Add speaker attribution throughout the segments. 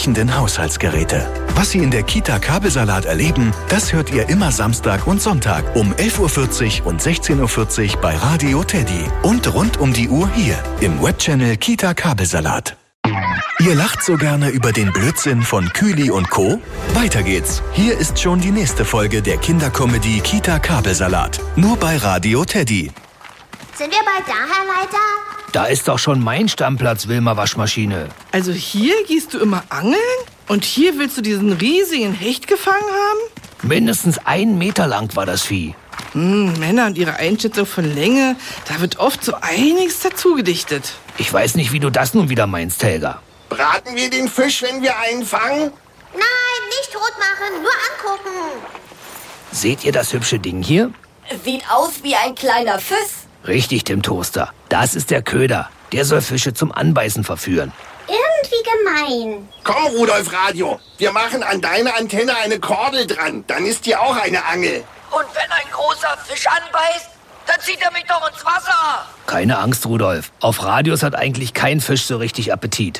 Speaker 1: sprechenden Haushaltsgeräte. Was Sie in der Kita Kabelsalat erleben, das hört ihr immer Samstag und Sonntag um 11.40 Uhr und 16.40 Uhr bei Radio Teddy. Und rund um die Uhr hier im Webchannel Kita Kabelsalat. Ihr lacht so gerne über den Blödsinn von Kühli und Co.? Weiter geht's. Hier ist schon die nächste Folge der Kindercomedy Kita Kabelsalat. Nur bei Radio Teddy.
Speaker 2: Sind wir bald da, Herr Leiter?
Speaker 3: Da ist doch schon mein Stammplatz, Wilma Waschmaschine.
Speaker 4: Also hier gehst du immer angeln? Und hier willst du diesen riesigen Hecht gefangen haben?
Speaker 3: Mindestens 1 Meter lang war das Vieh.
Speaker 4: Männer und ihre Einschätzung von Länge, da wird oft so einiges dazu gedichtet.
Speaker 3: Ich weiß nicht, wie du das nun wieder meinst, Helga.
Speaker 5: Braten wir den Fisch, wenn wir einen fangen?
Speaker 2: Nein, nicht tot machen, nur angucken.
Speaker 3: Seht ihr das hübsche Ding hier?
Speaker 6: Sieht aus wie ein kleiner Fisch.
Speaker 3: Richtig, Tim Toaster. Das ist der Köder. Der soll Fische zum Anbeißen verführen.
Speaker 2: Irgendwie gemein.
Speaker 5: Komm, Rudolf Radio, wir machen an deine Antenne eine Kordel dran. Dann ist hier auch eine Angel.
Speaker 6: Und wenn ein großer Fisch anbeißt, dann zieht er mich doch ins Wasser.
Speaker 3: Keine Angst, Rudolf. Auf Radios hat eigentlich kein Fisch so richtig Appetit.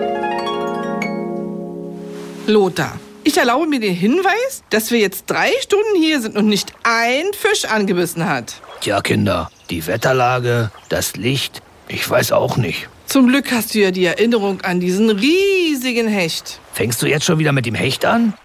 Speaker 4: Lothar, ich erlaube mir den Hinweis, dass wir jetzt 3 Stunden hier sind und nicht ein Fisch angebissen hat.
Speaker 3: Tja, Kinder, die Wetterlage, das Licht, ich weiß auch nicht.
Speaker 4: Zum Glück hast du ja die Erinnerung an diesen riesigen Hecht.
Speaker 3: Fängst du jetzt schon wieder mit dem Hecht an?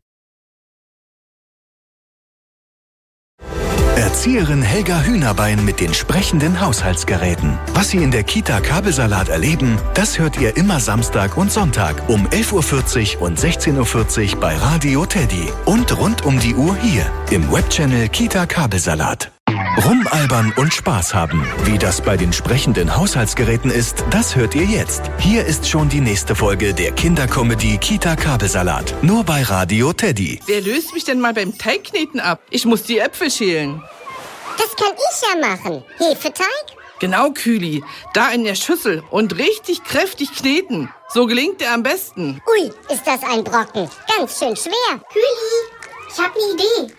Speaker 1: Erzieherin Helga Hühnerbein mit den sprechenden Haushaltsgeräten. Was Sie in der Kita Kabelsalat erleben, das hört ihr immer Samstag und Sonntag um 11.40 Uhr und 16.40 Uhr bei Radio Teddy. Und rund um die Uhr hier im Webchannel Kita Kabelsalat. Rumalbern und Spaß haben. Wie das bei den sprechenden Haushaltsgeräten ist, das hört ihr jetzt. Hier ist schon die nächste Folge der Kindercomedy Kita Kabelsalat. Nur bei Radio Teddy.
Speaker 4: Wer löst mich denn mal beim Teigkneten ab? Ich muss die Äpfel schälen.
Speaker 2: Das kann ich ja machen. Hefeteig?
Speaker 4: Genau, Kühli. Da in der Schüssel und richtig kräftig kneten. So gelingt er am besten.
Speaker 2: Ui, ist das ein Brocken. Ganz schön schwer. Kühli, ich hab eine Idee.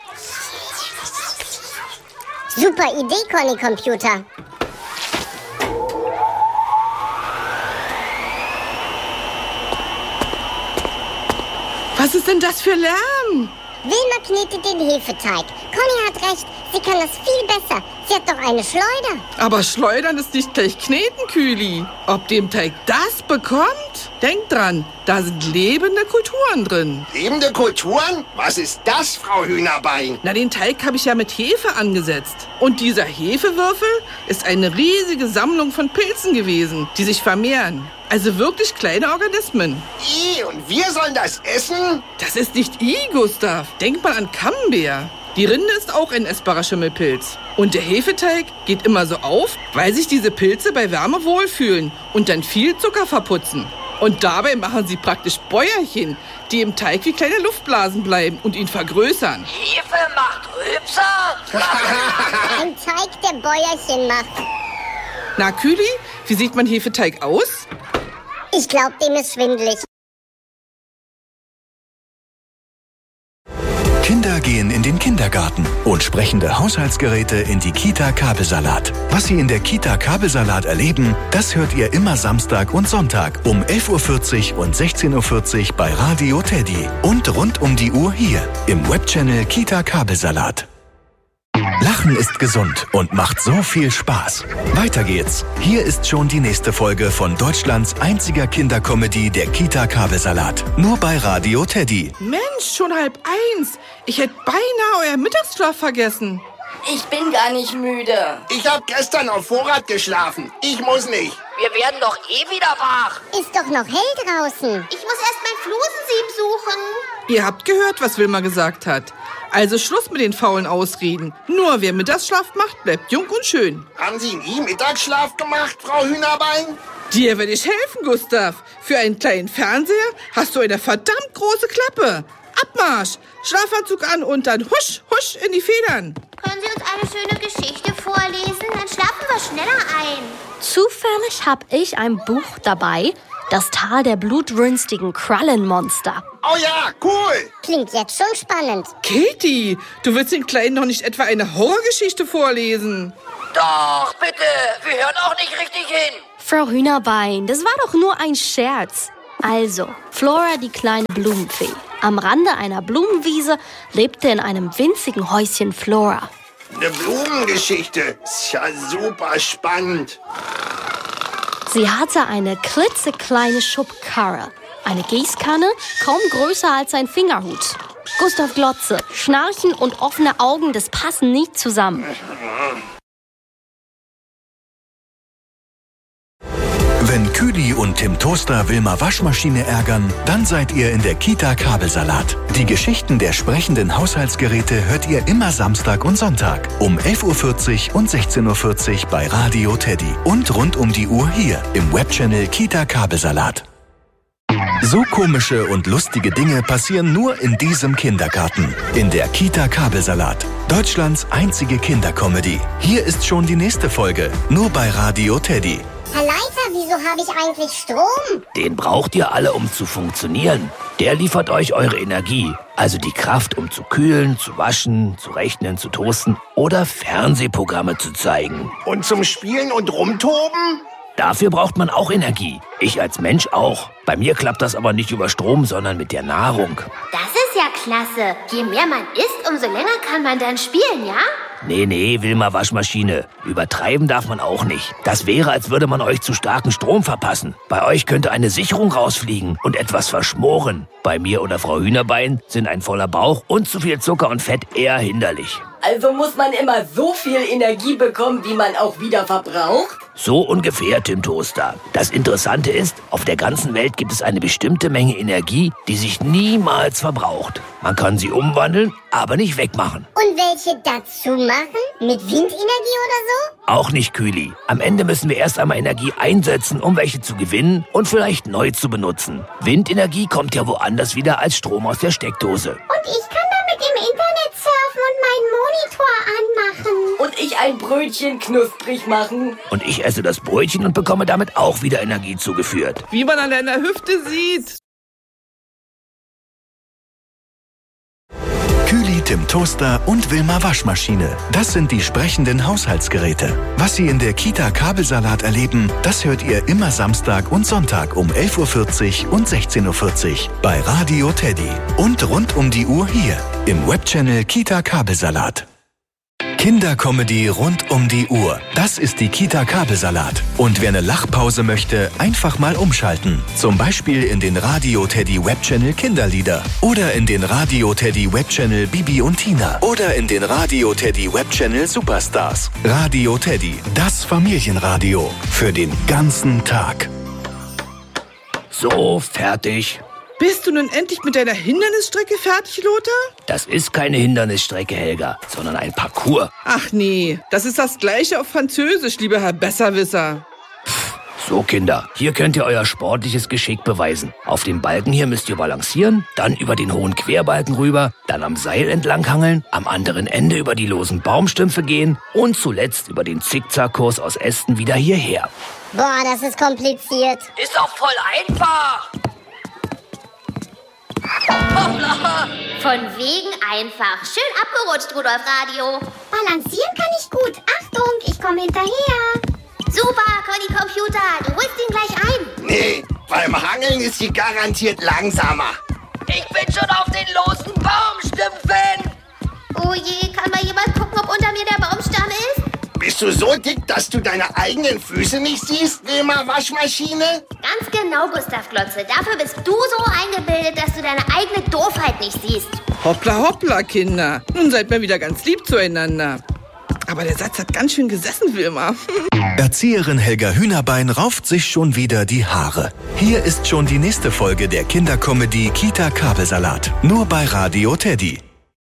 Speaker 2: Super Idee, Conny Computer.
Speaker 4: Was ist denn das für Lärm?
Speaker 2: Wilma knetet den Hefeteig. Conny hat recht, sie kann das viel besser. Sie hat doch eine Schleuder.
Speaker 4: Aber Schleudern ist nicht gleich Kneten, Kühli. Ob dem Teig das bekommt? Denk dran, da sind lebende Kulturen drin.
Speaker 5: Lebende Kulturen? Was ist das, Frau Hühnerbein?
Speaker 4: Na, den Teig habe ich ja mit Hefe angesetzt. Und dieser Hefewürfel ist eine riesige Sammlung von Pilzen gewesen, die sich vermehren. Also wirklich kleine Organismen.
Speaker 5: Und wir sollen das essen?
Speaker 4: Das ist nicht Gustav. Denk mal an Camembert. Die Rinde ist auch ein essbarer Schimmelpilz. Und der Hefeteig geht immer so auf, weil sich diese Pilze bei Wärme wohlfühlen und dann viel Zucker verputzen. Und dabei machen sie praktisch Bäuerchen, die im Teig wie kleine Luftblasen bleiben und ihn vergrößern.
Speaker 6: Hefe macht Rübser.
Speaker 2: Ein Teig, der Bäuerchen macht.
Speaker 4: Na, Kühli, wie sieht mein Hefeteig aus?
Speaker 2: Ich glaube, dem ist schwindelig.
Speaker 1: Kinder gehen in den Kindergarten und sprechende Haushaltsgeräte in die Kita Kabelsalat. Was Sie in der Kita Kabelsalat erleben, das hört ihr immer Samstag und Sonntag um 11.40 Uhr und 16.40 Uhr bei Radio Teddy. Und rund um die Uhr hier im Webchannel Kita Kabelsalat. Lachen ist gesund und macht so viel Spaß. Weiter geht's. Hier ist schon die nächste Folge von Deutschlands einziger Kindercomedy, der Kita Kabelsalat. Nur bei Radio Teddy.
Speaker 4: Mensch, schon 12:30. Ich hätte beinahe euer Mittagsschlaf vergessen.
Speaker 6: Ich bin gar nicht müde.
Speaker 5: Ich habe gestern auf Vorrat geschlafen. Ich muss nicht.
Speaker 6: Wir werden doch wieder wach.
Speaker 2: Ist doch noch hell draußen. Ich muss erst mein Flusensieb suchen.
Speaker 4: Ihr habt gehört, was Wilma gesagt hat. Also Schluss mit den faulen Ausreden. Nur wer Mittagsschlaf macht, bleibt jung und schön.
Speaker 5: Haben Sie nie Mittagsschlaf gemacht, Frau Hühnerbein?
Speaker 4: Dir werde ich helfen, Gustav. Für einen kleinen Fernseher hast du eine verdammt große Klappe. Abmarsch, Schlafanzug an und dann husch, husch in die Federn.
Speaker 2: Können Sie uns eine schöne Geschichte vorlesen? Dann schlafen wir schneller ein.
Speaker 7: Zufällig habe ich ein Buch dabei, Das Tal der blutrünstigen Krallenmonster.
Speaker 5: Oh ja, cool.
Speaker 2: Klingt jetzt schon spannend.
Speaker 4: Katie, du willst den Kleinen noch nicht etwa eine Horrorgeschichte vorlesen?
Speaker 6: Doch, bitte. Wir hören auch nicht richtig hin.
Speaker 7: Frau Hühnerbein, das war doch nur ein Scherz. Also, Flora, die kleine Blumenfee. Am Rande einer Blumenwiese lebte in einem winzigen Häuschen Flora.
Speaker 5: Eine Blumengeschichte. Ist ja super spannend.
Speaker 7: Sie hatte eine klitzekleine Schubkarre. Eine Gießkanne, kaum größer als ein Fingerhut. Gustav Glotze, Schnarchen und offene Augen, das passen nicht zusammen.
Speaker 1: Wenn Küli und Tim Toaster Wilma Waschmaschine ärgern, dann seid ihr in der Kita Kabelsalat. Die Geschichten der sprechenden Haushaltsgeräte hört ihr immer Samstag und Sonntag um 11.40 Uhr und 16.40 Uhr bei Radio Teddy. Und rund um die Uhr hier im Webchannel Kita Kabelsalat. So komische und lustige Dinge passieren nur in diesem Kindergarten. In der Kita Kabelsalat. Deutschlands einzige Kindercomedy. Hier ist schon die nächste Folge. Nur bei Radio Teddy.
Speaker 2: Herr Leiter, wieso habe ich eigentlich Strom?
Speaker 3: Den braucht ihr alle, um zu funktionieren. Der liefert euch eure Energie, also die Kraft, um zu kühlen, zu waschen, zu rechnen, zu toasten oder Fernsehprogramme zu zeigen.
Speaker 5: Und zum Spielen und Rumtoben?
Speaker 3: Dafür braucht man auch Energie. Ich als Mensch auch. Bei mir klappt das aber nicht über Strom, sondern mit der Nahrung.
Speaker 8: Das ist ja klasse. Je mehr man isst, umso länger kann man dann spielen, ja?
Speaker 3: Nee, Wilma Waschmaschine. Übertreiben darf man auch nicht. Das wäre, als würde man euch zu starken Strom verpassen. Bei euch könnte eine Sicherung rausfliegen und etwas verschmoren. Bei mir oder Frau Hühnerbein sind ein voller Bauch und zu viel Zucker und Fett eher hinderlich.
Speaker 9: Also muss man immer so viel Energie bekommen, wie man auch wieder verbraucht?
Speaker 3: So ungefähr, Tim Toaster. Das Interessante ist, auf der ganzen Welt gibt es eine bestimmte Menge Energie, die sich niemals verbraucht. Man kann sie umwandeln, aber nicht wegmachen.
Speaker 2: Und welche dazu machen? Mit Windenergie oder so?
Speaker 3: Auch nicht, Küli. Am Ende müssen wir erst einmal Energie einsetzen, um welche zu gewinnen und vielleicht neu zu benutzen. Windenergie kommt ja woanders wieder als Strom aus der Steckdose.
Speaker 8: Und ich kann damit im Internet surfen und meinen Monitor anmachen.
Speaker 9: Und ich ein Brötchen knusprig machen.
Speaker 3: Und ich esse das Brötchen und bekomme damit auch wieder Energie zugeführt.
Speaker 4: Wie man an deiner Hüfte sieht.
Speaker 1: Küli, Tim Toaster und Wilma Waschmaschine. Das sind die sprechenden Haushaltsgeräte. Was Sie in der Kita Kabelsalat erleben, das hört ihr immer Samstag und Sonntag um 11.40 Uhr und 16.40 Uhr bei Radio Teddy. Und rund um die Uhr hier im Webchannel Kita Kabelsalat. Kindercomedy rund um die Uhr. Das ist die Kita Kabelsalat. Und wer eine Lachpause möchte, einfach mal umschalten. Zum Beispiel in den Radio Teddy Webchannel Kinderlieder. Oder in den Radio Teddy Webchannel Bibi und Tina. Oder in den Radio Teddy Webchannel Superstars. Radio Teddy, das Familienradio. Für den ganzen Tag.
Speaker 3: So, fertig.
Speaker 4: Bist du nun endlich mit deiner Hindernisstrecke fertig, Lothar?
Speaker 3: Das ist keine Hindernisstrecke, Helga, sondern ein Parcours.
Speaker 4: Ach nee, das ist das Gleiche auf Französisch, lieber Herr Besserwisser.
Speaker 3: So, Kinder, hier könnt ihr euer sportliches Geschick beweisen. Auf dem Balken hier müsst ihr balancieren, dann über den hohen Querbalken rüber, dann am Seil entlanghangeln, am anderen Ende über die losen Baumstümpfe gehen und zuletzt über den Zickzackkurs aus Ästen wieder hierher.
Speaker 2: Boah, das ist kompliziert.
Speaker 6: Ist doch voll einfach. Hoppla.
Speaker 8: Von wegen einfach. Schön abgerutscht, Rudolf Radio. Balancieren kann ich gut. Achtung, ich komme hinterher. Super, Conny Computer, du holst ihn gleich ein.
Speaker 5: Nee, beim Hangeln ist sie garantiert langsamer.
Speaker 6: Ich bin schon auf den losen Baumstümpfen.
Speaker 8: Oh je, kann mal jemand gucken, ob unter mir der Baumstamm ist?
Speaker 5: Bist du so dick, dass du deine eigenen Füße nicht siehst, Wilma Waschmaschine?
Speaker 8: Ganz genau, Gustav Glotze. Dafür bist du so eingebildet, dass du deine eigene Doofheit nicht siehst.
Speaker 4: Hoppla, hoppla, Kinder. Nun seid mal wieder ganz lieb zueinander. Aber der Satz hat ganz schön gesessen, Wilma.
Speaker 1: Erzieherin Helga Hühnerbein rauft sich schon wieder die Haare. Hier ist schon die nächste Folge der Kindercomedy Kita Kabelsalat. Nur bei Radio Teddy.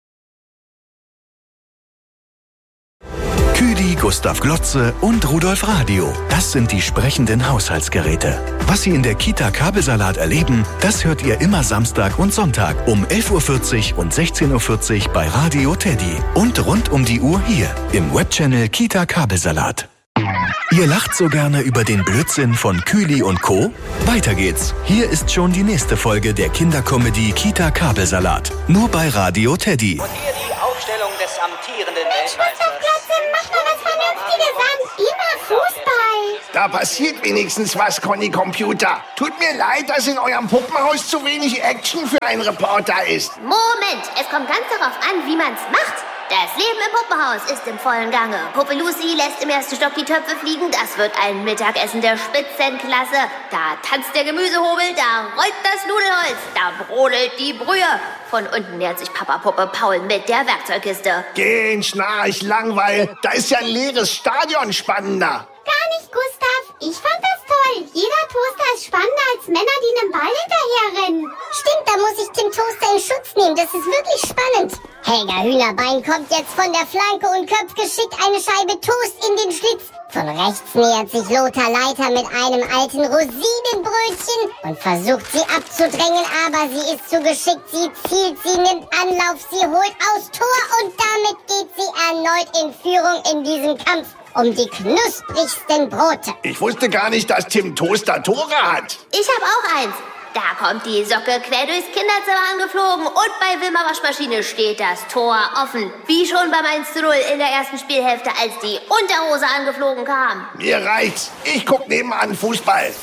Speaker 1: Küli, Gustav Glotze und Rudolf Radio. Das sind die sprechenden Haushaltsgeräte. Was Sie in der Kita Kabelsalat erleben, das hört ihr immer Samstag und Sonntag um 11.40 Uhr und 16.40 Uhr bei Radio Teddy. Und rund um die Uhr hier im Webchannel Kita Kabelsalat. Ihr lacht so gerne über den Blödsinn von Küli und Co.? Weiter geht's. Hier ist schon die nächste Folge der Kindercomedy Kita Kabelsalat. Nur bei Radio Teddy.
Speaker 10: Und hier die Aufstellung des amtierenden
Speaker 8: Mensch, Gustav Glotze, mach mal was Vernünftiges an. Immer Fußball.
Speaker 5: Da passiert wenigstens was, Conny Computer. Tut mir leid, dass in eurem Puppenhaus zu wenig Action für einen Reporter ist.
Speaker 8: Moment, es kommt ganz darauf an, wie man's macht. Das Leben im Puppenhaus ist im vollen Gange. Puppe Lucy lässt im ersten Stock die Töpfe fliegen. Das wird ein Mittagessen der Spitzenklasse. Da tanzt der Gemüsehobel, da rollt das Nudelholz, da brodelt die Brühe. Von unten nähert sich Papa Puppe Paul mit der Werkzeugkiste.
Speaker 5: Gehen, Schnarch, Langweil. Da ist ja ein leeres Stadion spannender.
Speaker 8: Gar nicht, Gustav. Ich fand das toll. Jeder Toaster ist spannender als Männer, die einem Ball hinterherrennen.
Speaker 2: Stimmt, da muss ich Tim Toaster in Schutz nehmen. Das ist wirklich spannend. Helga Hühnerbein kommt jetzt von der Flanke und köpft geschickt eine Scheibe Toast in den Schlitz. Von rechts nähert sich Lothar Leiter mit einem alten Rosinenbrötchen und versucht sie abzudrängen, aber sie ist zu geschickt. Sie zielt, sie nimmt Anlauf, sie holt aus Tor und damit geht sie erneut in Führung in diesem Kampf um die knusprigsten Brote.
Speaker 5: Ich wusste gar nicht, dass Tim Toaster Tore hat.
Speaker 8: Ich hab auch eins. Da kommt die Socke quer durchs Kinderzimmer angeflogen und bei Wilma Waschmaschine steht das Tor offen. Wie schon beim 1:0 in der ersten Spielhälfte, als die Unterhose angeflogen kam.
Speaker 5: Mir reicht's. Ich guck nebenan Fußball.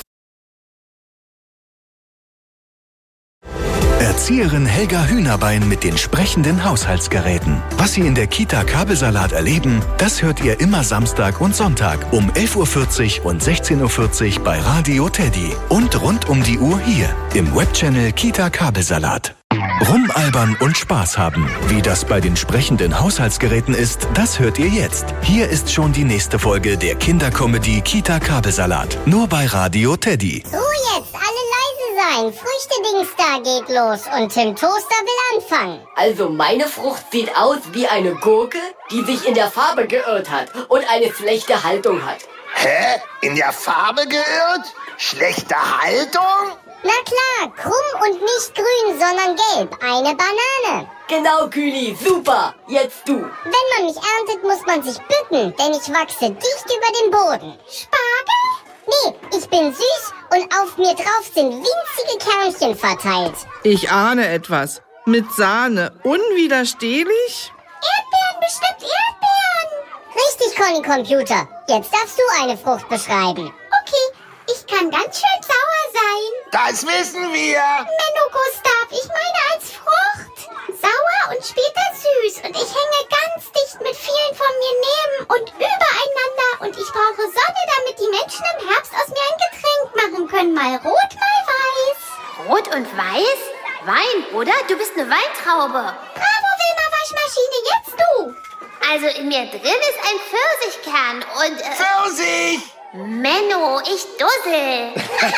Speaker 1: Erzieherin Helga Hühnerbein mit den sprechenden Haushaltsgeräten. Was Sie in der Kita Kabelsalat erleben, das hört ihr immer Samstag und Sonntag um 11:40 Uhr und 16:40 Uhr bei Radio Teddy. Und rund um die Uhr hier im Webchannel Kita Kabelsalat. Rumalbern und Spaß haben. Wie das bei den sprechenden Haushaltsgeräten ist, das hört ihr jetzt. Hier ist schon die nächste Folge der Kindercomedy Kita Kabelsalat. Nur bei Radio Teddy.
Speaker 2: So jetzt, alle leise sein. Früchtedings da geht los und Tim Toaster will anfangen.
Speaker 9: Also meine Frucht sieht aus wie eine Gurke, die sich in der Farbe geirrt hat und eine schlechte Haltung hat.
Speaker 5: Hä? In der Farbe geirrt? Schlechte Haltung?
Speaker 2: Na klar, krumm und nicht grün, sondern gelb. Eine Banane.
Speaker 9: Genau, Kühli, super. Jetzt du.
Speaker 2: Wenn man mich erntet, muss man sich bücken, denn ich wachse dicht über den Boden. Spargel? Nee, ich bin süß und auf mir drauf sind winzige Kernchen verteilt.
Speaker 4: Ich ahne etwas. Mit Sahne. Unwiderstehlich?
Speaker 2: Erdbeeren, bestimmt Erdbeeren. Richtig, Conny Computer. Jetzt darfst du eine Frucht beschreiben. Okay, ich kann ganz schön sauer sein.
Speaker 5: Das wissen wir.
Speaker 8: Menno, Gustav, ich meine als Frucht. Sauer und später süß. Und ich hänge ganz dicht mit vielen von mir neben und übereinander. Und ich brauche Sonne, damit die Menschen im Herbst aus mir ein Getränk machen können. Mal rot, mal weiß. Rot und weiß? Wein, oder? Du bist eine Weintraube. Bravo, Wilma Waschmaschine, jetzt du. Also in mir drin ist ein Pfirsichkern und...
Speaker 5: Pfirsich!
Speaker 8: Menno, ich dussel.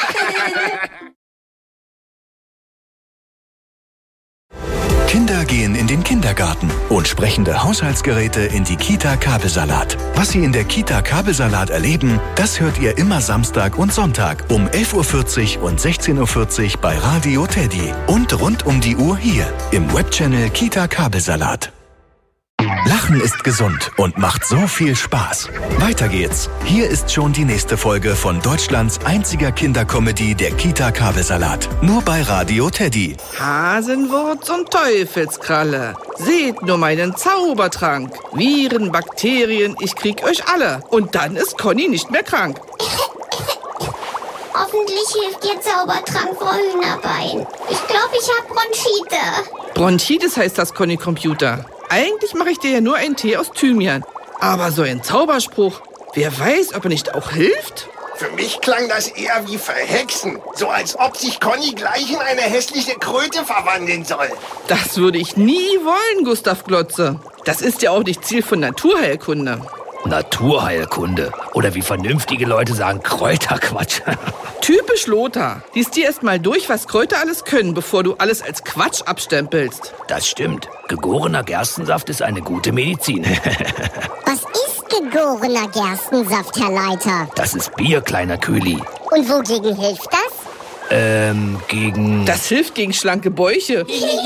Speaker 1: Kinder gehen in den Kindergarten und sprechende Haushaltsgeräte in die Kita Kabelsalat. Was Sie in der Kita Kabelsalat erleben, das hört ihr immer Samstag und Sonntag um 11:40 Uhr und 16:40 Uhr bei Radio Teddy. Und rund um die Uhr hier im Webchannel Kita Kabelsalat. Lachen ist gesund und macht so viel Spaß. Weiter geht's. Hier ist schon die nächste Folge von Deutschlands einziger Kindercomedy, der Kita Kabelsalat. Nur bei Radio Teddy.
Speaker 4: Hasenwurz und Teufelskralle. Seht nur meinen Zaubertrank. Viren, Bakterien, ich krieg euch alle. Und dann ist Conny nicht mehr krank.
Speaker 8: Hoffentlich hilft Ihr Zaubertrank, Frau Hühnerbein. Ich glaube, ich habe Bronchite.
Speaker 4: Bronchitis heißt das, Conny Computer. Eigentlich mache ich dir ja nur einen Tee aus Thymian. Aber so ein Zauberspruch, wer weiß, ob er nicht auch hilft?
Speaker 5: Für mich klang das eher wie Verhexen. So als ob sich Conny gleich in eine hässliche Kröte verwandeln soll.
Speaker 4: Das würde ich nie wollen, Gustav Glotze. Das ist ja auch nicht Ziel von Naturheilkunde.
Speaker 3: Naturheilkunde. Oder wie vernünftige Leute sagen, Kräuterquatsch.
Speaker 4: Typisch Lothar. Lies dir erst mal durch, was Kräuter alles können, bevor du alles als Quatsch abstempelst.
Speaker 3: Das stimmt. Gegorener Gerstensaft ist eine gute Medizin.
Speaker 2: Was ist gegorener Gerstensaft, Herr Leiter?
Speaker 3: Das ist Bier, kleiner Kühli.
Speaker 2: Und wogegen hilft das?
Speaker 3: Gegen...
Speaker 4: Das hilft gegen schlanke Bäuche.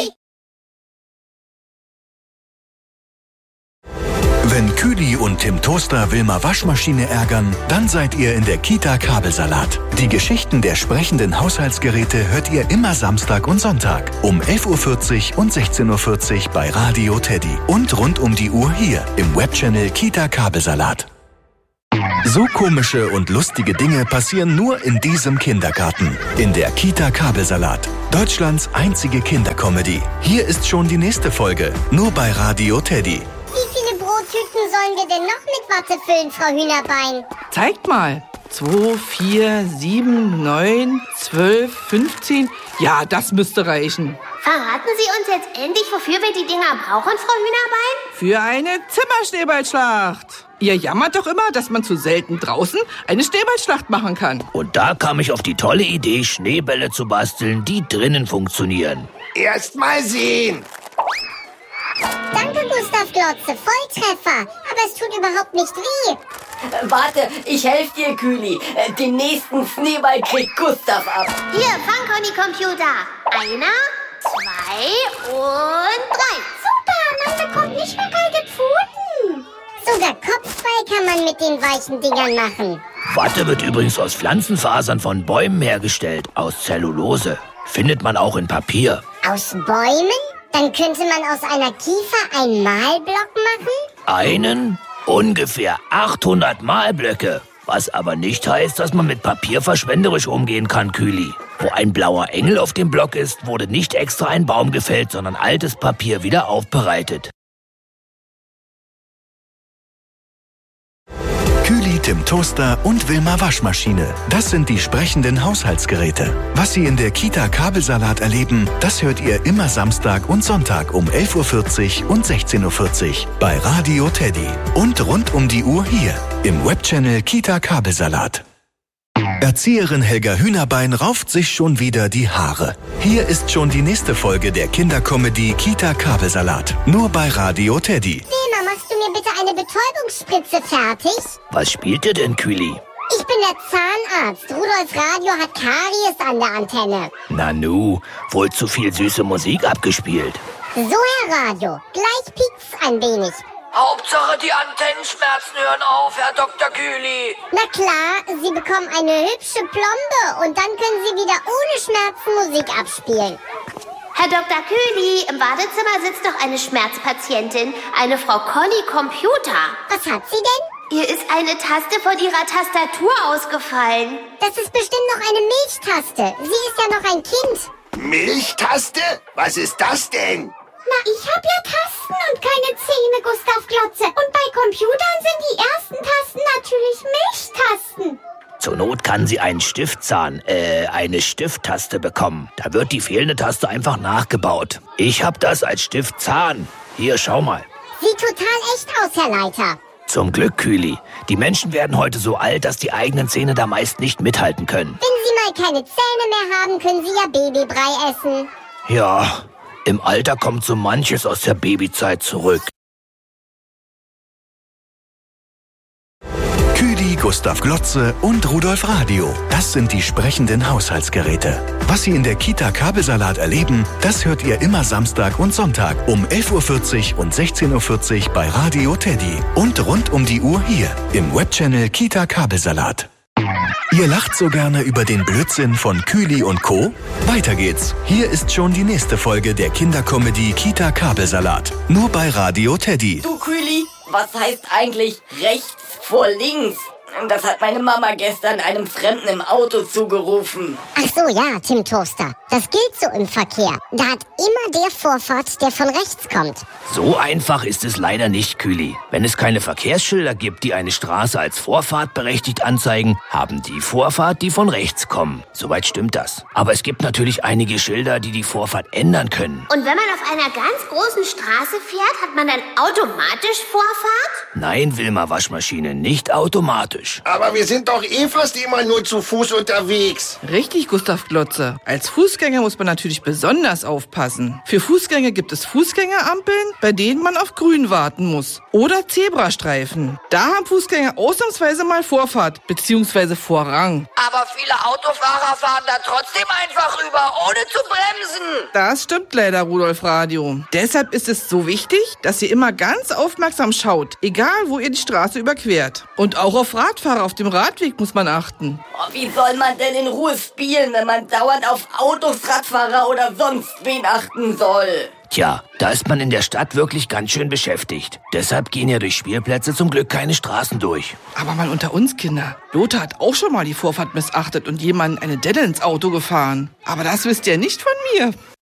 Speaker 1: Wenn Kühli und Tim Toaster Wilma Waschmaschine ärgern, dann seid ihr in der Kita Kabelsalat. Die Geschichten der sprechenden Haushaltsgeräte hört ihr immer Samstag und Sonntag um 11:40 Uhr und 16:40 Uhr bei Radio Teddy. Und rund um die Uhr hier im Webchannel Kita Kabelsalat. So komische und lustige Dinge passieren nur in diesem Kindergarten. In der Kita Kabelsalat. Deutschlands einzige Kindercomedy. Hier ist schon die nächste Folge. Nur bei Radio Teddy.
Speaker 2: Wie viele Brottüten sollen wir denn noch mit Watte füllen, Frau Hühnerbein?
Speaker 4: Zeigt mal. 2, 4, 7, 9, 12, 15. Ja, das müsste reichen.
Speaker 8: Verraten Sie uns jetzt endlich, wofür wir die Dinger brauchen, Frau Hühnerbein?
Speaker 4: Für eine Zimmerschneeballschlacht. Ihr jammert doch immer, dass man zu selten draußen eine Schneeballschlacht machen kann.
Speaker 3: Und da kam ich auf die tolle Idee, Schneebälle zu basteln, die drinnen funktionieren.
Speaker 5: Erst mal sehen.
Speaker 2: Danke, Gustav Glotze. Volltreffer. Aber es tut überhaupt nicht weh.
Speaker 9: Warte, ich helfe dir, Kühli. Den nächsten Schneeball kriegt Gustav ab.
Speaker 8: Hier, fang Conny Computer. 1, 2 und 3. Super, man bekommt nicht mehr kalte Pfoten.
Speaker 2: Sogar Kopfball kann man mit den weichen Dingern machen.
Speaker 3: Watte wird übrigens aus Pflanzenfasern von Bäumen hergestellt, aus Zellulose. Findet man auch in Papier.
Speaker 2: Aus Bäumen? Dann könnte man aus einer Kiefer einen Malblock machen?
Speaker 3: Einen? Ungefähr 800 Malblöcke. Was aber nicht heißt, dass man mit Papier verschwenderisch umgehen kann, Kühli. Wo ein blauer Engel auf dem Block ist, wurde nicht extra ein Baum gefällt, sondern altes Papier wieder aufbereitet.
Speaker 1: Kühli, Tim Toaster und Wilma Waschmaschine. Das sind die sprechenden Haushaltsgeräte. Was Sie in der Kita Kabelsalat erleben, das hört ihr immer Samstag und Sonntag um 11.40 Uhr und 16.40 Uhr bei Radio Teddy. Und rund um die Uhr hier im Webchannel Kita Kabelsalat. Erzieherin Helga Hühnerbein rauft sich schon wieder die Haare. Hier ist schon die nächste Folge der Kindercomedy Kita Kabelsalat. Nur bei Radio Teddy.
Speaker 2: Wilma, machst du mir bitte eine Betäubungsspritze fertig?
Speaker 3: Was spielt ihr denn, Kühli?
Speaker 2: Ich bin der Zahnarzt. Rudolf Radio hat Karies an der Antenne.
Speaker 3: Nanu, wohl zu viel süße Musik abgespielt.
Speaker 2: So, Herr Radio, gleich piekt's ein wenig.
Speaker 6: Hauptsache die Antennenschmerzen hören auf, Herr Dr. Kühli.
Speaker 2: Na klar, Sie bekommen eine hübsche Plombe und dann können Sie wieder ohne Schmerzen Musik abspielen.
Speaker 8: Herr Dr. Kühli, im Badezimmer sitzt doch eine Schmerzpatientin, eine Frau Conny Computer.
Speaker 2: Was hat sie denn?
Speaker 8: Ihr ist eine Taste von ihrer Tastatur ausgefallen.
Speaker 2: Das ist bestimmt noch eine Milchtaste. Sie ist ja noch ein Kind.
Speaker 5: Milchtaste? Was ist das denn?
Speaker 8: Na, ich hab ja Tasten und keine Zähne, Gustav Glotze. Und bei Computern sind die ersten Tasten natürlich Milchtasten.
Speaker 3: Zur Not kann sie einen Stiftzahn, eine Stifttaste bekommen. Da wird die fehlende Taste einfach nachgebaut. Ich hab das als Stiftzahn. Hier, schau mal.
Speaker 2: Sieht total echt aus, Herr Leiter.
Speaker 3: Zum Glück, Kühli. Die Menschen werden heute so alt, dass die eigenen Zähne da meist nicht mithalten können.
Speaker 2: Wenn Sie mal keine Zähne mehr haben, können Sie ja Babybrei essen.
Speaker 3: Ja, im Alter kommt so manches aus der Babyzeit zurück.
Speaker 1: Kühli, Gustav Glotze und Rudolf Radio. Das sind die sprechenden Haushaltsgeräte. Was Sie in der Kita Kabelsalat erleben, das hört ihr immer Samstag und Sonntag um 11.40 Uhr und 16.40 Uhr bei Radio Teddy. Und rund um die Uhr hier im Webchannel Kita Kabelsalat. Ihr lacht so gerne über den Blödsinn von Kühli und Co.? Weiter geht's. Hier ist schon die nächste Folge der Kindercomedy Kita Kabelsalat. Nur bei Radio Teddy.
Speaker 9: Du, Kühli, was heißt eigentlich rechts vor links? Das hat meine Mama gestern einem Fremden im Auto zugerufen.
Speaker 2: Ach so, ja, Tim Toaster. Das gilt so im Verkehr. Da hat immer der Vorfahrt, der von rechts kommt.
Speaker 3: So einfach ist es leider nicht, Kühli. Wenn es keine Verkehrsschilder gibt, die eine Straße als Vorfahrt berechtigt anzeigen, haben die Vorfahrt, die von rechts kommen. Soweit stimmt das. Aber es gibt natürlich einige Schilder, die die Vorfahrt ändern können.
Speaker 8: Und wenn man auf einer ganz großen Straße fährt, hat man dann automatisch Vorfahrt?
Speaker 3: Nein, Wilma Waschmaschine, nicht automatisch.
Speaker 5: Aber wir sind doch fast immer nur zu Fuß unterwegs.
Speaker 4: Richtig, Gustav Glotze. Als Fußgänger muss man natürlich besonders aufpassen. Für Fußgänger gibt es Fußgängerampeln, bei denen man auf Grün warten muss. Oder Zebrastreifen. Da haben Fußgänger ausnahmsweise mal Vorfahrt bzw. Vorrang.
Speaker 6: Aber viele Autofahrer fahren da trotzdem einfach rüber, ohne zu bremsen.
Speaker 4: Das stimmt leider, Rudolf Radio. Deshalb ist es so wichtig, dass ihr immer ganz aufmerksam schaut, egal wo ihr die Straße überquert. Und auch auf Radfahrer auf dem Radweg muss man achten.
Speaker 9: Oh, wie soll man denn in Ruhe spielen, wenn man dauernd auf Autos, Radfahrer oder sonst wen achten soll?
Speaker 3: Tja, da ist man in der Stadt wirklich ganz schön beschäftigt. Deshalb gehen ja durch Spielplätze zum Glück keine Straßen durch.
Speaker 4: Aber mal unter uns, Kinder. Lothar hat auch schon mal die Vorfahrt missachtet und jemanden eine Delle ins Auto gefahren. Aber das wisst ihr nicht von mir.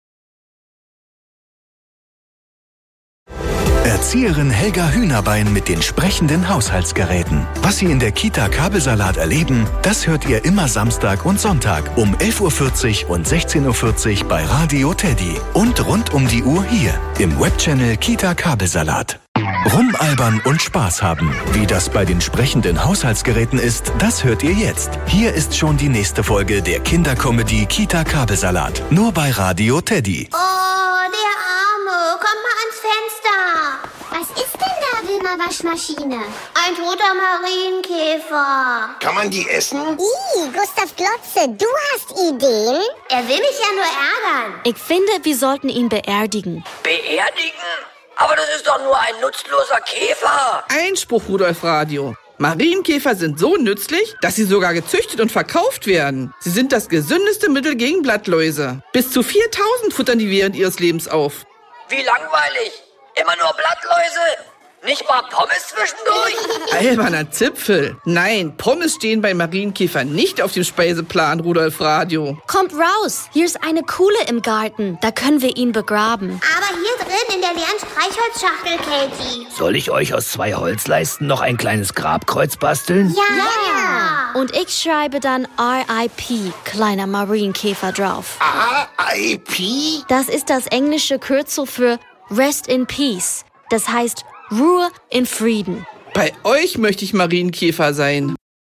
Speaker 1: Erzieherin Helga Hühnerbein mit den sprechenden Haushaltsgeräten. Was Sie in der Kita Kabelsalat erleben, das hört ihr immer Samstag und Sonntag um 11.40 Uhr und 16.40 Uhr bei Radio Teddy. Und rund um die Uhr hier im Webchannel Kita Kabelsalat. Rumalbern und Spaß haben. Wie das bei den sprechenden Haushaltsgeräten ist, das hört ihr jetzt. Hier ist schon die nächste Folge der Kindercomedy Kita Kabelsalat. Nur bei Radio Teddy.
Speaker 8: Oh, der Arme. Komm mal ans Fenster. Was ist denn da, Wilma Waschmaschine? Ein toter Marienkäfer.
Speaker 5: Kann man die essen?
Speaker 2: Gustav Glotze, du hast Ideen?
Speaker 8: Er will mich ja nur ärgern.
Speaker 7: Ich finde, wir sollten ihn beerdigen.
Speaker 6: Beerdigen? Aber das ist doch nur ein nutzloser Käfer.
Speaker 4: Einspruch, Rudolf Radio. Marienkäfer sind so nützlich, dass sie sogar gezüchtet und verkauft werden. Sie sind das gesündeste Mittel gegen Blattläuse. Bis zu 4000 futtern die während ihres Lebens auf.
Speaker 6: Wie langweilig. Immer nur Blattläuse. Nicht mal Pommes zwischendurch?
Speaker 4: Alberner Zipfel. Nein, Pommes stehen bei Marienkäfer nicht auf dem Speiseplan, Rudolf Radio.
Speaker 7: Kommt raus, hier ist eine Kuhle im Garten. Da können wir ihn begraben.
Speaker 8: Aber hier drin in der leeren Streichholzschachtel, Katie.
Speaker 3: Soll ich euch aus 2 Holzleisten noch ein kleines Grabkreuz basteln?
Speaker 8: Ja.
Speaker 7: Und ich schreibe dann R.I.P., kleiner Marienkäfer drauf.
Speaker 5: R.I.P.?
Speaker 7: Das ist das englische Kürzel für Rest in Peace. Das heißt Ruhe in Frieden.
Speaker 4: Bei euch möchte ich Marienkäfer sein.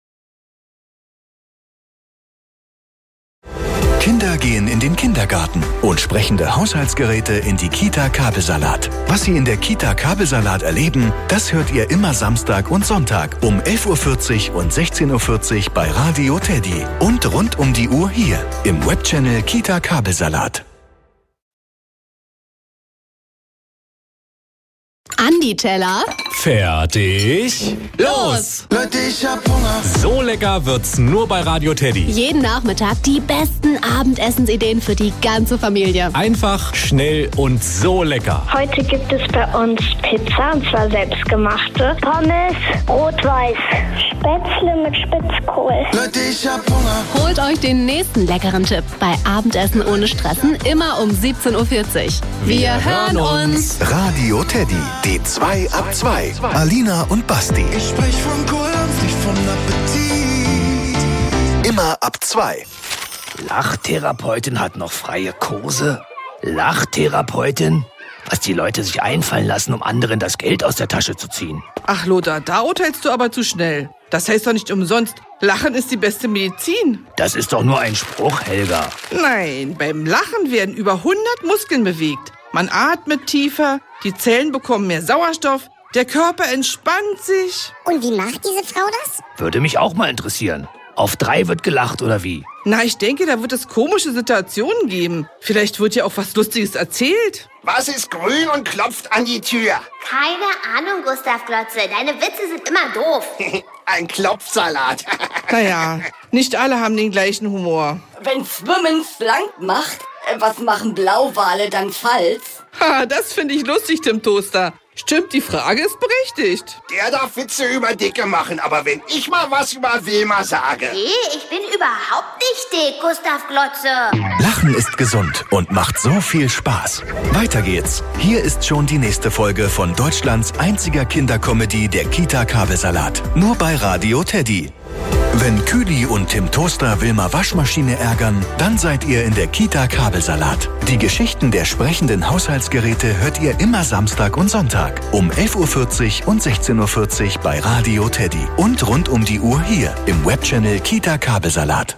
Speaker 1: Kinder gehen in den Kindergarten und sprechende Haushaltsgeräte in die Kita Kabelsalat. Was Sie in der Kita Kabelsalat erleben, das hört ihr immer Samstag und Sonntag um 11.40 Uhr und 16.40 Uhr bei Radio Teddy. Und rund um die Uhr hier im Webchannel Kita Kabelsalat.
Speaker 10: Andi Teller.
Speaker 11: Fertig. Los!
Speaker 12: Leute, ich hab Hunger.
Speaker 11: So lecker wird's nur bei Radio Teddy.
Speaker 10: Jeden Nachmittag die besten Abendessensideen für die ganze Familie.
Speaker 11: Einfach, schnell und so lecker.
Speaker 13: Heute gibt es bei uns Pizza, und zwar selbstgemachte. Pommes, rot-weiß. Spätzle mit Spitzkohl.
Speaker 12: Leute, ich hab Hunger.
Speaker 10: Holt euch den nächsten leckeren Tipp bei Abendessen ohne Stressen, immer um 17.40 Uhr. Wir hören uns.
Speaker 1: Radio Teddy, die 2 ab 2. Alina und Basti.
Speaker 12: Ich sprech von Kohldampf, nicht von Appetit.
Speaker 1: Immer ab 2.
Speaker 3: Lachtherapeutin hat noch freie Kurse? Lachtherapeutin? Was die Leute sich einfallen lassen, um anderen das Geld aus der Tasche zu ziehen.
Speaker 4: Ach, Lothar, da urteilst du aber zu schnell. Das heißt doch nicht umsonst, Lachen ist die beste Medizin.
Speaker 3: Das ist doch nur ein Spruch, Helga.
Speaker 4: Nein, beim Lachen werden über 100 Muskeln bewegt. Man atmet tiefer, die Zellen bekommen mehr Sauerstoff, der Körper entspannt sich.
Speaker 2: Und wie macht diese Frau das?
Speaker 3: Würde mich auch mal interessieren. Auf 3 wird gelacht, oder wie?
Speaker 4: Na, ich denke, da wird es komische Situationen geben. Vielleicht wird ja auch was Lustiges erzählt.
Speaker 5: Was ist grün und klopft an die Tür?
Speaker 8: Keine Ahnung, Gustav Glotze. Deine Witze sind immer doof.
Speaker 5: Ein Klopfsalat.
Speaker 4: Naja, nicht alle haben den gleichen Humor.
Speaker 9: Wenn Schwimmen schlank macht, was machen Blauwale dann falsch?
Speaker 4: Ha, das finde ich lustig, Tim Toaster. Stimmt, die Frage ist berechtigt.
Speaker 5: Der darf Witze über Dicke machen, aber wenn ich mal was über Wilma sage...
Speaker 8: Nee, ich bin überhaupt nicht dick, Gustav Glotze.
Speaker 1: Lachen ist gesund und macht so viel Spaß. Weiter geht's. Hier ist schon die nächste Folge von Deutschlands einziger Kindercomedy, der Kita Kabelsalat. Nur bei Radio Teddy. Wenn Küli und Tim Toaster Wilma Waschmaschine ärgern, dann seid ihr in der Kita Kabelsalat. Die Geschichten der sprechenden Haushaltsgeräte hört ihr immer Samstag und Sonntag um 11.40 Uhr und 16.40 Uhr bei Radio Teddy. Und rund um die Uhr hier im Webchannel Kita Kabelsalat.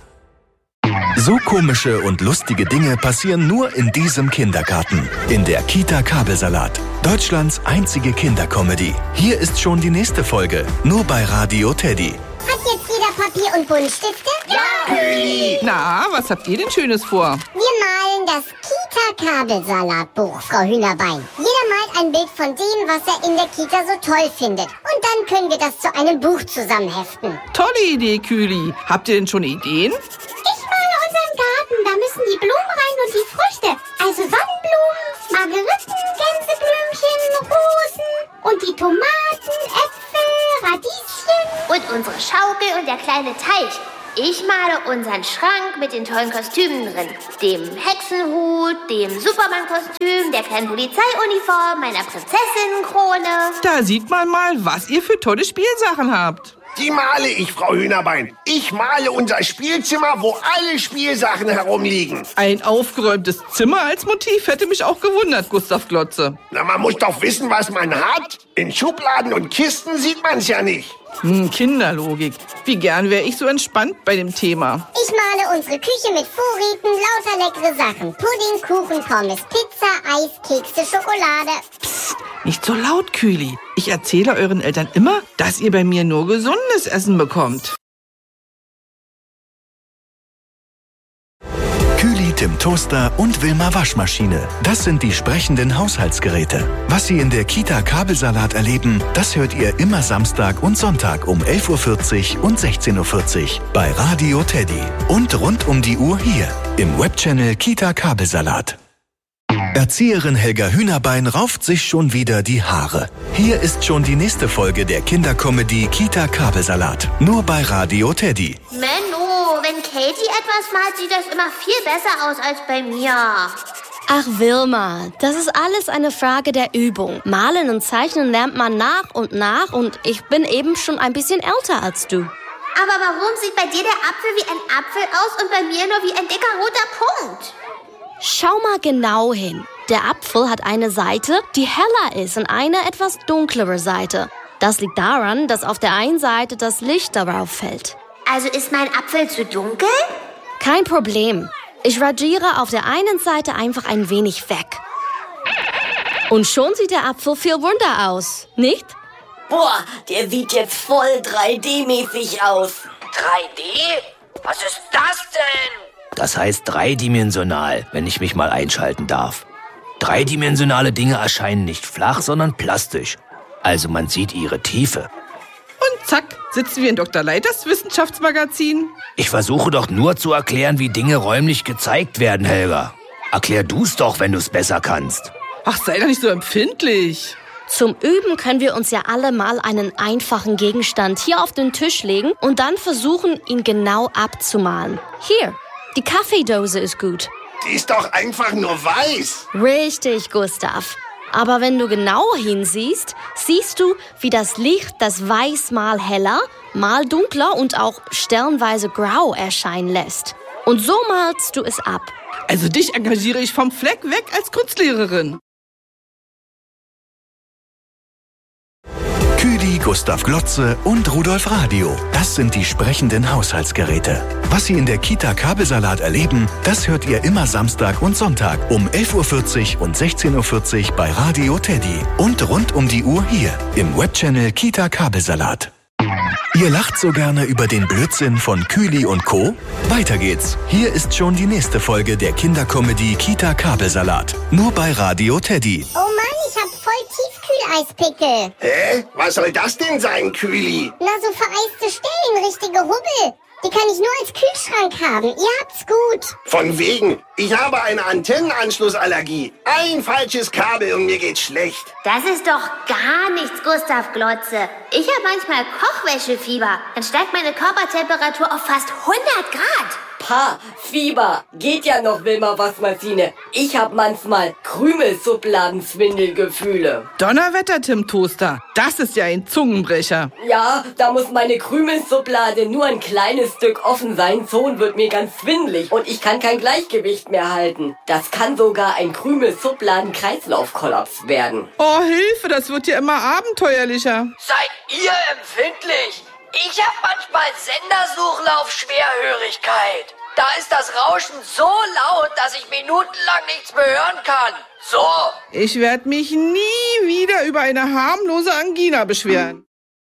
Speaker 1: So komische und lustige Dinge passieren nur in diesem Kindergarten. In der Kita Kabelsalat. Deutschlands einzige Kindercomedy. Hier ist schon die nächste Folge. Nur bei Radio Teddy.
Speaker 2: Hat jetzt jeder Papier und Buntstifte?
Speaker 5: Ja, Küli!
Speaker 4: Na, was habt ihr denn Schönes vor?
Speaker 2: Wir malen das Kita-Kabelsalat-Buch, Frau Hühnerbein. Jeder malt ein Bild von dem, was er in der Kita so toll findet. Und dann können wir das zu einem Buch zusammenheften.
Speaker 4: Tolle Idee, Küli. Habt ihr denn schon Ideen?
Speaker 8: Ich male unseren Garten. Da müssen die Blumen rein und die Früchte. Also Sonnenblumen, Margeriten, Gänseblümchen, Rosen und die Tomaten, Äpfel, Radieschen.
Speaker 14: Und unsere Schaukel und der kleine Teich. Ich male unseren Schrank mit den tollen Kostümen drin. Dem Hexenhut, dem Superman-Kostüm, der kleinen Polizeiuniform, meiner Prinzessinnenkrone.
Speaker 4: Da sieht man mal, was ihr für tolle Spielsachen habt.
Speaker 5: Die male ich, Frau Hühnerbein. Ich male unser Spielzimmer, wo alle Spielsachen herumliegen.
Speaker 4: Ein aufgeräumtes Zimmer als Motiv hätte mich auch gewundert, Gustav Glotze.
Speaker 5: Na, man muss doch wissen, was man hat. In Schubladen und Kisten sieht man's ja nicht.
Speaker 4: Kinderlogik. Wie gern wäre ich so entspannt bei dem Thema.
Speaker 2: Ich male unsere Küche mit Vorräten, lauter leckere Sachen. Pudding, Kuchen, Pommes, Pizza, Eis, Kekse, Schokolade.
Speaker 4: Psst, nicht so laut, Kühli. Ich erzähle euren Eltern immer, dass ihr bei mir nur gesundes Essen bekommt.
Speaker 1: Kühli, Tim Toaster und Wilma Waschmaschine. Das sind die sprechenden Haushaltsgeräte. Was Sie in der Kita Kabelsalat erleben, das hört ihr immer Samstag und Sonntag um 11.40 Uhr und 16.40 Uhr bei Radio Teddy. Und rund um die Uhr hier im Webchannel Kita Kabelsalat. Erzieherin Helga Hühnerbein rauft sich schon wieder die Haare. Hier ist schon die nächste Folge der Kindercomedy Kita Kabelsalat. Nur bei Radio Teddy.
Speaker 14: Menno, wenn Katie etwas malt, sieht das immer viel besser aus als bei mir.
Speaker 7: Ach Wilma, das ist alles eine Frage der Übung. Malen und Zeichnen lernt man nach und ich bin eben schon ein bisschen älter als du.
Speaker 14: Aber warum sieht bei dir der Apfel wie ein Apfel aus und bei mir nur wie ein dicker roter Punkt?
Speaker 7: Schau mal genau hin. Der Apfel hat eine Seite, die heller ist und eine etwas dunklere Seite. Das liegt daran, dass auf der einen Seite das Licht darauf fällt.
Speaker 14: Also ist mein Apfel zu dunkel?
Speaker 7: Kein Problem. Ich radiere auf der einen Seite einfach ein wenig weg. Und schon sieht der Apfel viel runder aus, nicht?
Speaker 9: Boah, der sieht jetzt voll 3D-mäßig aus.
Speaker 6: 3D? Was ist das denn?
Speaker 3: Das heißt dreidimensional, wenn ich mich mal einschalten darf. Dreidimensionale Dinge erscheinen nicht flach, sondern plastisch. Also man sieht ihre Tiefe.
Speaker 4: Und zack, sitzen wir in Dr. Leiters Wissenschaftsmagazin.
Speaker 3: Ich versuche doch nur zu erklären, wie Dinge räumlich gezeigt werden, Helga. Erklär du's doch, wenn du's besser kannst.
Speaker 4: Ach, sei doch nicht so empfindlich.
Speaker 7: Zum Üben können wir uns ja alle mal einen einfachen Gegenstand hier auf den Tisch legen und dann versuchen, ihn genau abzumalen. Hier. Die Kaffeedose ist gut.
Speaker 5: Die ist doch einfach nur weiß.
Speaker 7: Richtig, Gustav. Aber wenn du genau hinsiehst, siehst du, wie das Licht das Weiß mal heller, mal dunkler und auch stellenweise grau erscheinen lässt. Und so malst du es ab.
Speaker 4: Also dich engagiere ich vom Fleck weg als Kunstlehrerin.
Speaker 1: Kühli, Gustav Glotze und Rudolf Radio. Das sind die sprechenden Haushaltsgeräte. Was Sie in der Kita Kabelsalat erleben, das hört ihr immer Samstag und Sonntag um 11.40 Uhr und 16.40 Uhr bei Radio Teddy. Und rund um die Uhr hier im Webchannel Kita Kabelsalat. Ihr lacht so gerne über den Blödsinn von Kühli und Co.? Weiter geht's. Hier ist schon die nächste Folge der Kindercomedy Kita Kabelsalat. Nur bei Radio Teddy.
Speaker 2: Oh Mann, ich hab voll Tiefkühleispickel.
Speaker 5: Hä? Was soll das denn sein, Kühli?
Speaker 2: Na, so vereiste Stellen, richtige Hubbel. Die kann ich nur als Kühlschrank haben. Ihr habt's gut.
Speaker 5: Von wegen. Ich habe eine Antennenanschlussallergie. Ein falsches Kabel und mir geht's schlecht.
Speaker 14: Das ist doch gar nichts, Gustav Glotze. Ich habe manchmal Kochwäschefieber. Dann steigt meine Körpertemperatur auf fast 100 Grad.
Speaker 9: Pa, Fieber. Geht ja noch, Wilma Waschmaschine. Ich hab manchmal Krümelsubladenzwindelgefühle.
Speaker 4: Donnerwetter, Tim Toaster. Das ist ja ein Zungenbrecher.
Speaker 9: Ja, da muss meine Krümelschublade nur ein kleines Stück offen sein. So wird mir ganz schwindelig und ich kann kein Gleichgewicht mehr halten. Das kann sogar ein Krümelsubladen-Kreislaufkollaps werden.
Speaker 4: Oh, Hilfe, das wird ja immer abenteuerlicher.
Speaker 6: Seid ihr empfindlich? Ich habe manchmal Sendersuchlauf-Schwerhörigkeit. Da ist das Rauschen so laut, dass ich minutenlang nichts mehr hören kann. So.
Speaker 4: Ich werde mich nie wieder über eine harmlose Angina beschweren.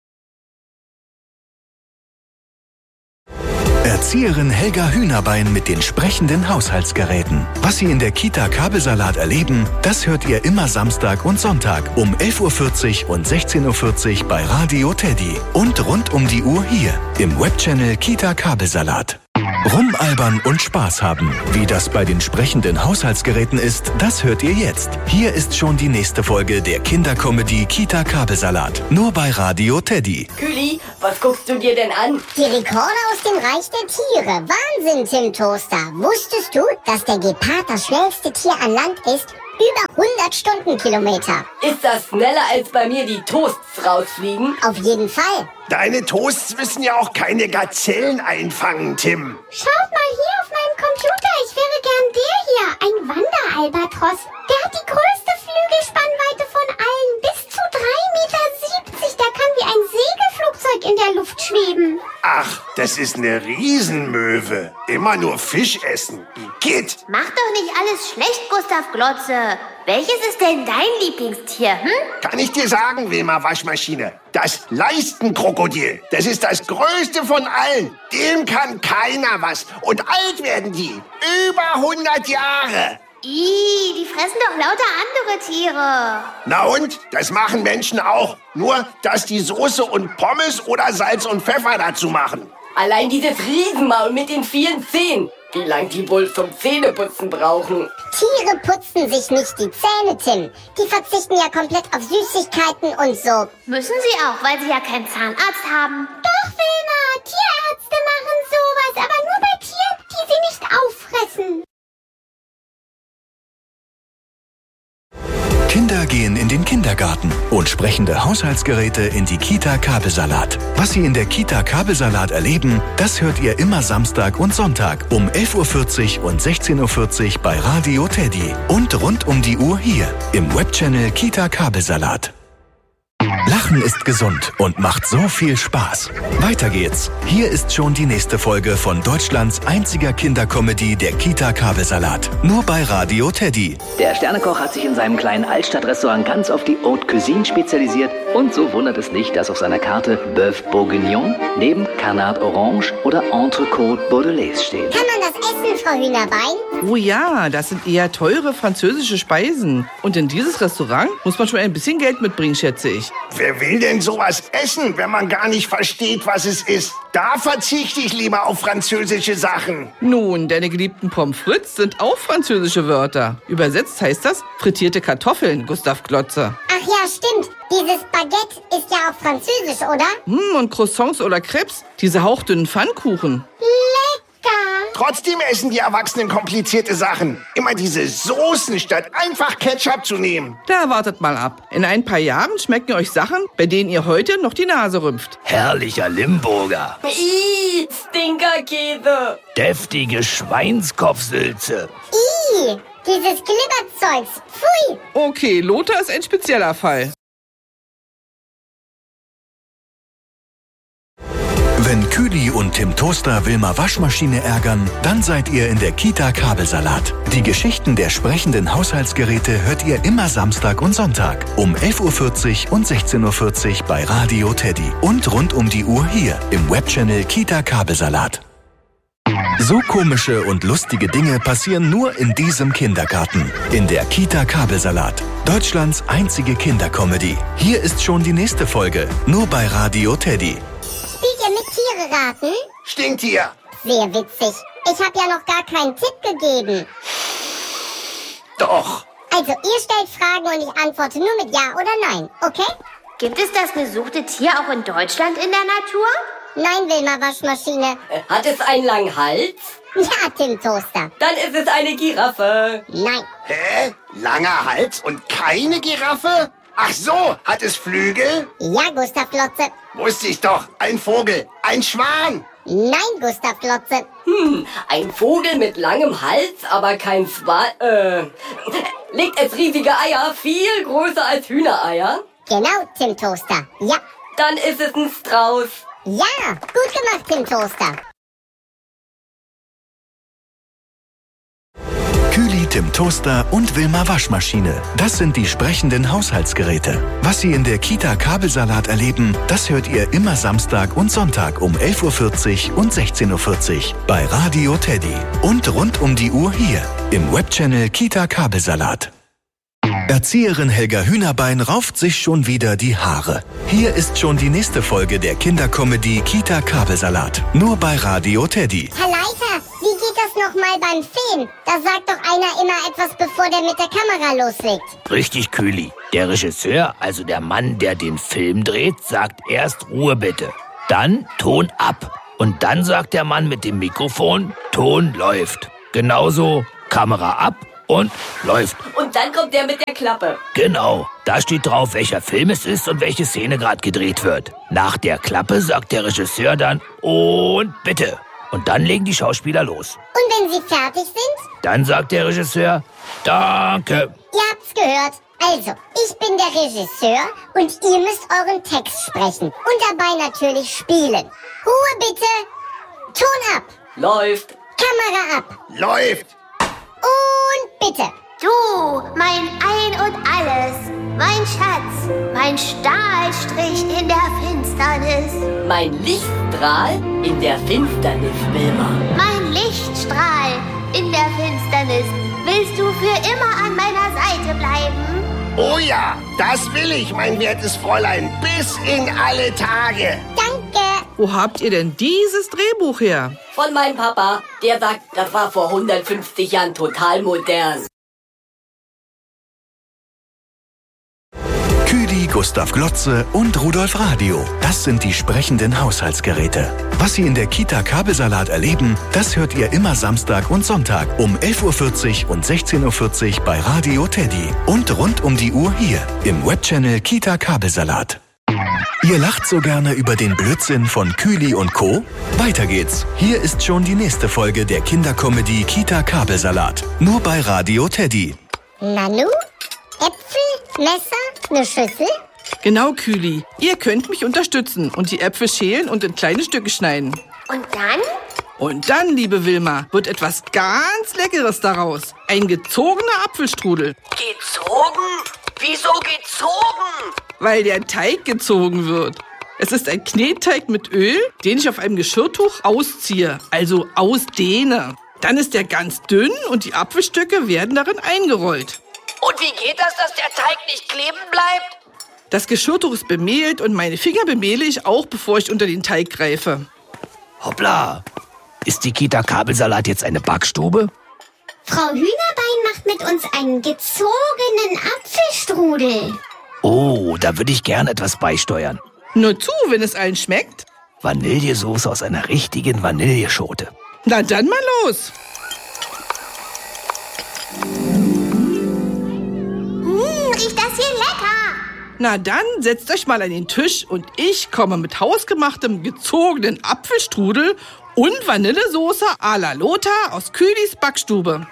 Speaker 1: Erzieherin Helga Hühnerbein mit den sprechenden Haushaltsgeräten. Was Sie in der Kita Kabelsalat erleben, das hört ihr immer Samstag und Sonntag um 11.40 Uhr und 16.40 Uhr bei Radio Teddy. Und rund um die Uhr hier im Webchannel Kita Kabelsalat. Rumalbern und Spaß haben. Wie das bei den sprechenden Haushaltsgeräten ist, das hört ihr jetzt. Hier ist schon die nächste Folge der Kindercomedy Kita Kabelsalat. Nur bei Radio Teddy.
Speaker 9: Küli, was guckst du dir denn an?
Speaker 2: Die Rekorde aus dem Reich der Tiere. Wahnsinn, Tim Toaster. Wusstest du, dass der Gepard das schnellste Tier an Land ist? Über 100 Stundenkilometer.
Speaker 9: Ist das schneller als bei mir die Toasts rausfliegen?
Speaker 2: Auf jeden Fall.
Speaker 5: Deine Toasts müssen ja auch keine Gazellen einfangen, Tim.
Speaker 8: Schaut mal hier auf meinem Computer. Ich wäre gern der hier. Ein Wanderalbatros. Der hat die größte Flügelspannweite von allen. Bis zu 3,70 Meter. Der kann wie ein Segelflugzeug in der Luft schweben.
Speaker 5: Ach, das ist eine Riesenmöwe. Immer nur Fisch essen. Igitt.
Speaker 14: Mach doch nicht alles schlecht, Gustav Glotze. Welches ist denn dein Lieblingstier,
Speaker 5: Kann ich dir sagen, Wilma Waschmaschine? Das Leistenkrokodil. Das ist das größte von allen. Dem kann keiner was. Und alt werden die. Über 100 Jahre.
Speaker 14: Die fressen doch lauter andere Tiere.
Speaker 5: Na und? Das machen Menschen auch. Nur, dass die Soße und Pommes oder Salz und Pfeffer dazu machen.
Speaker 9: Allein dieses Riesenmaul mit den vielen Zähnen. Wie lange die wohl zum Zähneputzen brauchen?
Speaker 2: Tiere putzen sich nicht die Zähne, Tim. Die verzichten ja komplett auf Süßigkeiten und so.
Speaker 14: Müssen sie auch, weil sie ja keinen Zahnarzt haben.
Speaker 8: Doch, Wilma, Tierärzte machen sowas, aber nur bei Tieren, die sie nicht auffressen.
Speaker 1: Kinder gehen in den Kindergarten und sprechende Haushaltsgeräte in die Kita Kabelsalat. Was sie in der Kita Kabelsalat erleben, das hört ihr immer Samstag und Sonntag um 11.40 Uhr und 16.40 Uhr bei Radio Teddy. Und rund um die Uhr hier im Webchannel Kita Kabelsalat. Lachen ist gesund und macht so viel Spaß. Weiter geht's. Hier ist schon die nächste Folge von Deutschlands einziger Kindercomedy, der Kita Kabelsalat. Nur bei Radio Teddy.
Speaker 3: Der Sternekoch hat sich in seinem kleinen Altstadtrestaurant ganz auf die Haute Cuisine spezialisiert. Und so wundert es nicht, dass auf seiner Karte Bœuf Bourguignon neben Canard Orange oder Entrecôte Bordelaise steht.
Speaker 2: Kann man das essen, Frau Hühnerbein?
Speaker 4: Oh ja, das sind eher teure französische Speisen. Und in dieses Restaurant muss man schon ein bisschen Geld mitbringen, schätze ich.
Speaker 5: Wer will denn sowas essen, wenn man gar nicht versteht, was es ist? Da verzichte ich lieber auf französische Sachen.
Speaker 4: Nun, deine geliebten Pommes frites sind auch französische Wörter. Übersetzt heißt das frittierte Kartoffeln, Gustav Glotze.
Speaker 2: Ach ja, stimmt. Dieses Baguette ist ja auch französisch, oder?
Speaker 4: Und Croissants oder Crepes, diese hauchdünnen Pfannkuchen.
Speaker 5: Trotzdem essen die Erwachsenen komplizierte Sachen. Immer diese Soßen, statt einfach Ketchup zu nehmen.
Speaker 4: Da wartet mal ab. In ein paar Jahren schmecken euch Sachen, bei denen ihr heute noch die Nase rümpft.
Speaker 3: Herrlicher Limburger.
Speaker 9: Stinkerkäse.
Speaker 3: Deftige Schweinskopfsülze.
Speaker 2: Dieses Glibberzeugs. Pfui.
Speaker 4: Okay, Lothar ist ein spezieller Fall.
Speaker 1: Wenn Küli und Tim Toaster Wilma Waschmaschine ärgern, dann seid ihr in der Kita Kabelsalat. Die Geschichten der sprechenden Haushaltsgeräte hört ihr immer Samstag und Sonntag um 11.40 Uhr und 16.40 Uhr bei Radio Teddy. Und rund um die Uhr hier im Webchannel Kita Kabelsalat. So komische und lustige Dinge passieren nur in diesem Kindergarten. In der Kita Kabelsalat. Deutschlands einzige Kindercomedy. Hier ist schon die nächste Folge. Nur bei Radio Teddy.
Speaker 2: Spielt ihr mit Tiere raten?
Speaker 5: Stinktier.
Speaker 2: Sehr witzig. Ich habe ja noch gar keinen Tipp gegeben.
Speaker 5: Doch.
Speaker 2: Also, ihr stellt Fragen und ich antworte nur mit Ja oder Nein, okay?
Speaker 14: Gibt es das gesuchte Tier auch in Deutschland in der Natur?
Speaker 2: Nein, Wilma Waschmaschine.
Speaker 9: Hat es einen langen Hals?
Speaker 2: Ja, Tim Toaster.
Speaker 9: Dann ist es eine Giraffe.
Speaker 2: Nein.
Speaker 5: Hä? Langer Hals und keine Giraffe? Ach so, hat es Flügel?
Speaker 2: Ja, Gustav Glotze.
Speaker 5: Wusste ich doch. Ein Vogel. Ein Schwan.
Speaker 2: Nein, Gustav Glotze.
Speaker 9: Ein Vogel mit langem Hals, aber kein Schwan. Legt es riesige Eier, viel größer als Hühnereier?
Speaker 2: Genau, Tim Toaster. Ja.
Speaker 9: Dann ist es ein Strauß.
Speaker 2: Ja, gut gemacht, Tim Toaster.
Speaker 1: Küli, Tim Toaster und Wilma Waschmaschine. Das sind die sprechenden Haushaltsgeräte. Was Sie in der Kita Kabelsalat erleben, das hört ihr immer Samstag und Sonntag um 11.40 Uhr und 16.40 Uhr bei Radio Teddy. Und rund um die Uhr hier im Webchannel Kita Kabelsalat. Erzieherin Helga Hühnerbein rauft sich schon wieder die Haare. Hier ist schon die nächste Folge der Kindercomedy Kita Kabelsalat. Nur bei Radio Teddy.
Speaker 2: Herr Leiter, wie geht das nochmal beim Film? Da sagt doch einer immer etwas, bevor der mit der Kamera loslegt.
Speaker 3: Richtig, Kühli. Der Regisseur, also der Mann, der den Film dreht, sagt erst Ruhe bitte. Dann Ton ab. Und dann sagt der Mann mit dem Mikrofon, Ton läuft. Genauso Kamera ab und läuft.
Speaker 9: Und dann kommt der mit der Klappe.
Speaker 3: Genau, da steht drauf, welcher Film es ist und welche Szene gerade gedreht wird. Nach der Klappe sagt der Regisseur dann und bitte. Und dann legen die Schauspieler los.
Speaker 2: Und wenn sie fertig sind?
Speaker 3: Dann sagt der Regisseur, danke.
Speaker 2: Ihr habt's gehört. Also, ich bin der Regisseur und ihr müsst euren Text sprechen. Und dabei natürlich spielen. Ruhe bitte. Ton ab.
Speaker 9: Läuft.
Speaker 2: Kamera ab.
Speaker 5: Läuft.
Speaker 2: Und bitte.
Speaker 14: Du, mein Ein und Alles, mein Schatz, mein Stahlstrich in der Finsternis,
Speaker 9: Mein Lichtstrahl in der Finsternis, Wilma.
Speaker 14: mein Lichtstrahl in der Finsternis. Willst du für immer an meiner Seite bleiben?
Speaker 5: Oh ja, das will ich, mein wertes Fräulein, bis in alle Tage.
Speaker 2: Danke.
Speaker 4: Wo habt ihr denn dieses Drehbuch her?
Speaker 9: Von meinem Papa. Der sagt, das war vor 150 Jahren total modern.
Speaker 1: Küdi, Gustav Glotze und Rudolf Radio. Das sind die sprechenden Haushaltsgeräte. Was Sie in der Kita Kabelsalat erleben, das hört ihr immer Samstag und Sonntag um 11.40 Uhr und 16.40 Uhr bei Radio Teddy. Und rund um die Uhr hier im Webchannel Kita Kabelsalat. Ihr lacht so gerne über den Blödsinn von Kühli und Co.? Weiter geht's. Hier ist schon die nächste Folge der Kindercomedy Kita Kabelsalat. Nur bei Radio Teddy.
Speaker 2: Nanu? Äpfel? Messer? Eine Schüssel?
Speaker 4: Genau, Kühli. Ihr könnt mich unterstützen und die Äpfel schälen und in kleine Stücke schneiden.
Speaker 14: Und dann?
Speaker 4: Und dann, liebe Wilma, wird etwas ganz Leckeres daraus. Ein gezogener Apfelstrudel.
Speaker 6: Gezogen? Wieso gezogen?
Speaker 4: Weil der Teig gezogen wird. Es ist ein Knetteig mit Öl, den ich auf einem Geschirrtuch ausziehe, also ausdehne. Dann ist der ganz dünn und die Apfelstücke werden darin eingerollt.
Speaker 6: Und wie geht das, dass der Teig nicht kleben bleibt?
Speaker 4: Das Geschirrtuch ist bemehlt und meine Finger bemehle ich auch, bevor ich unter den Teig greife.
Speaker 3: Hoppla, ist die Kita Kabelsalat jetzt eine Backstube?
Speaker 8: Frau Hühnerbein macht mit uns einen gezogenen Apfelstrudel.
Speaker 3: Oh, da würde ich gern etwas beisteuern.
Speaker 4: Nur zu, wenn es allen schmeckt.
Speaker 3: Vanillesoße aus einer richtigen Vanilleschote.
Speaker 4: Na dann mal los.
Speaker 14: Riecht das hier lecker?
Speaker 4: Na dann, setzt euch mal an den Tisch und ich komme mit hausgemachtem gezogenen Apfelstrudel und Vanillesoße à la Lothar aus Kühlis Backstube.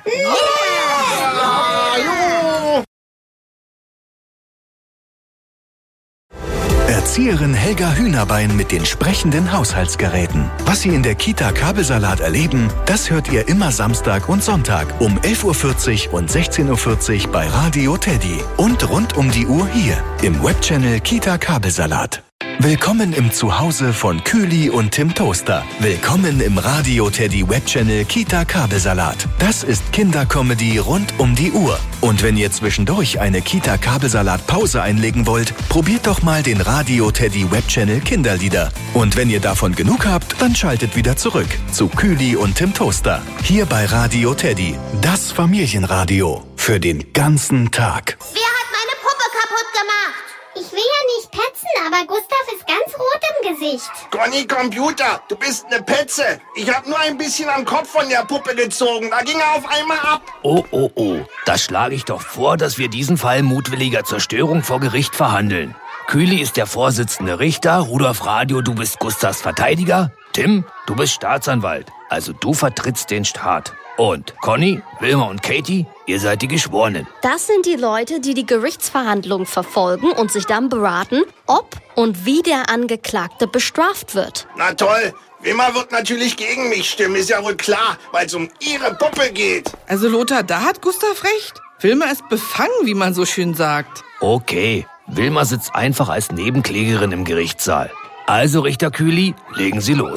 Speaker 1: Erzieherin Helga Hühnerbein mit den sprechenden Haushaltsgeräten. Was Sie in der Kita Kabelsalat erleben, das hört ihr immer Samstag und Sonntag um 11.40 Uhr und 16.40 Uhr bei Radio Teddy. Und rund um die Uhr hier im Webchannel Kita Kabelsalat. Willkommen im Zuhause von Kühli und Tim Toaster. Willkommen im Radio Teddy Webchannel Kita Kabelsalat. Das ist Kindercomedy rund um die Uhr. Und wenn ihr zwischendurch eine Kita Kabelsalat Pause einlegen wollt, probiert doch mal den Radio Teddy Webchannel Kinderlieder. Und wenn ihr davon genug habt, dann schaltet wieder zurück zu Kühli und Tim Toaster. Hier bei Radio Teddy, das Familienradio für den ganzen Tag.
Speaker 14: Wer hat meine Puppe kaputt gemacht?
Speaker 8: Ich will ja nicht petzen, aber Gustav ist ganz rot im Gesicht.
Speaker 5: Conny Computer, du bist eine Petze. Ich hab nur ein bisschen am Kopf von der Puppe gezogen. Da ging er auf einmal ab.
Speaker 3: Oh. Da schlage ich doch vor, dass wir diesen Fall mutwilliger Zerstörung vor Gericht verhandeln. Kühli ist der Vorsitzende Richter, Rudolf Radio, du bist Gustavs Verteidiger, Tim, du bist Staatsanwalt, also du vertrittst den Staat. Und Conny, Wilma und Katie, ihr seid die Geschworenen.
Speaker 7: Das sind die Leute, die die Gerichtsverhandlung verfolgen und sich dann beraten, ob und wie der Angeklagte bestraft wird.
Speaker 5: Na toll, Wilma wird natürlich gegen mich stimmen, ist ja wohl klar, weil es um ihre Puppe geht.
Speaker 4: Also Lothar, da hat Gustav recht. Wilma ist befangen, wie man so schön sagt.
Speaker 3: Okay, Wilma sitzt einfach als Nebenklägerin im Gerichtssaal. Also Richter Kühli, legen Sie los.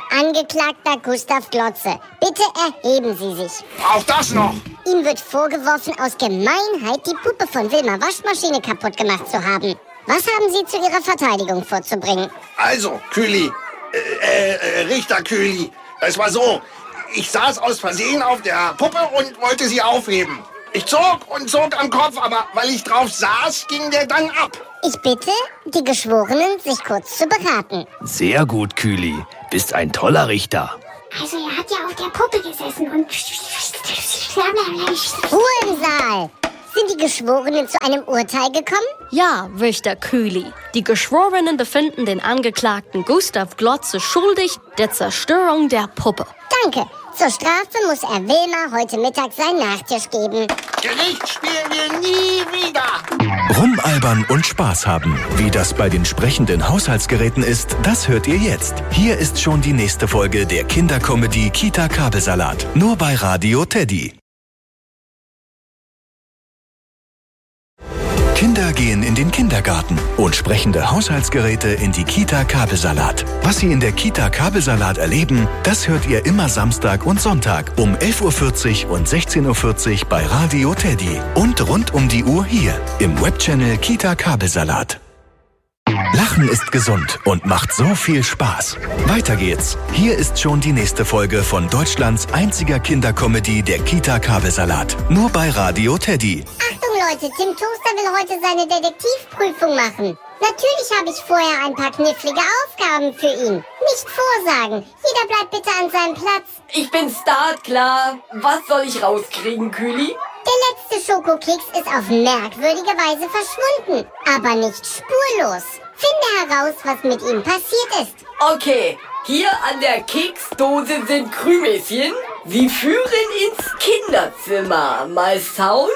Speaker 2: Angeklagter Gustav Glotze, bitte erheben Sie sich.
Speaker 5: Auch das noch.
Speaker 2: Ihm wird vorgeworfen, aus Gemeinheit die Puppe von Wilma Waschmaschine kaputt gemacht zu haben. Was haben Sie zu Ihrer Verteidigung vorzubringen?
Speaker 5: Also, Kühli, Richter Kühli, es war so, ich saß aus Versehen auf der Puppe und wollte sie aufheben. Ich zog und zog am Kopf, aber weil ich drauf saß, ging der dann ab.
Speaker 2: Ich bitte die Geschworenen, sich kurz zu beraten.
Speaker 3: Sehr gut, Kühli. Bist ein toller Richter.
Speaker 8: Also er hat ja auf der Puppe gesessen und...
Speaker 2: Ruhe im Saal. Sind die Geschworenen zu einem Urteil gekommen?
Speaker 7: Ja, Richter Kühli. Die Geschworenen befinden den Angeklagten Gustav Glotze schuldig der Zerstörung der Puppe.
Speaker 2: Danke. Zur Strafe muss er Wilma heute Mittag seinen Nachtisch geben.
Speaker 5: Gericht spielen wir nie wieder.
Speaker 1: Rumalbern und Spaß haben. Wie das bei den sprechenden Haushaltsgeräten ist, das hört ihr jetzt. Hier ist schon die nächste Folge der Kindercomedy Kita Kabelsalat. Nur bei Radio Teddy. Kinder gehen in den Kindergarten und sprechende Haushaltsgeräte in die Kita Kabelsalat. Was sie in der Kita Kabelsalat erleben, das hört ihr immer Samstag und Sonntag um 11.40 Uhr und 16.40 Uhr bei Radio Teddy. Und rund um die Uhr hier im Webchannel Kita Kabelsalat. Lachen ist gesund und macht so viel Spaß. Weiter geht's. Hier ist schon die nächste Folge von Deutschlands einziger Kindercomedy, der Kita Kabelsalat. Nur bei Radio Teddy.
Speaker 2: Achtung Leute, Tim Toaster will heute seine Detektivprüfung machen. Natürlich habe ich vorher ein paar knifflige Aufgaben für ihn. Nicht vorsagen. Jeder bleibt bitte an seinem Platz.
Speaker 9: Ich bin startklar. Was soll ich rauskriegen, Kühli?
Speaker 2: Der letzte Schokokeks ist auf merkwürdige Weise verschwunden, aber nicht spurlos. Finde heraus, was mit ihm passiert ist.
Speaker 9: Okay, hier an der Keksdose sind Krümelchen. Sie führen ins Kinderzimmer. Mal schauen.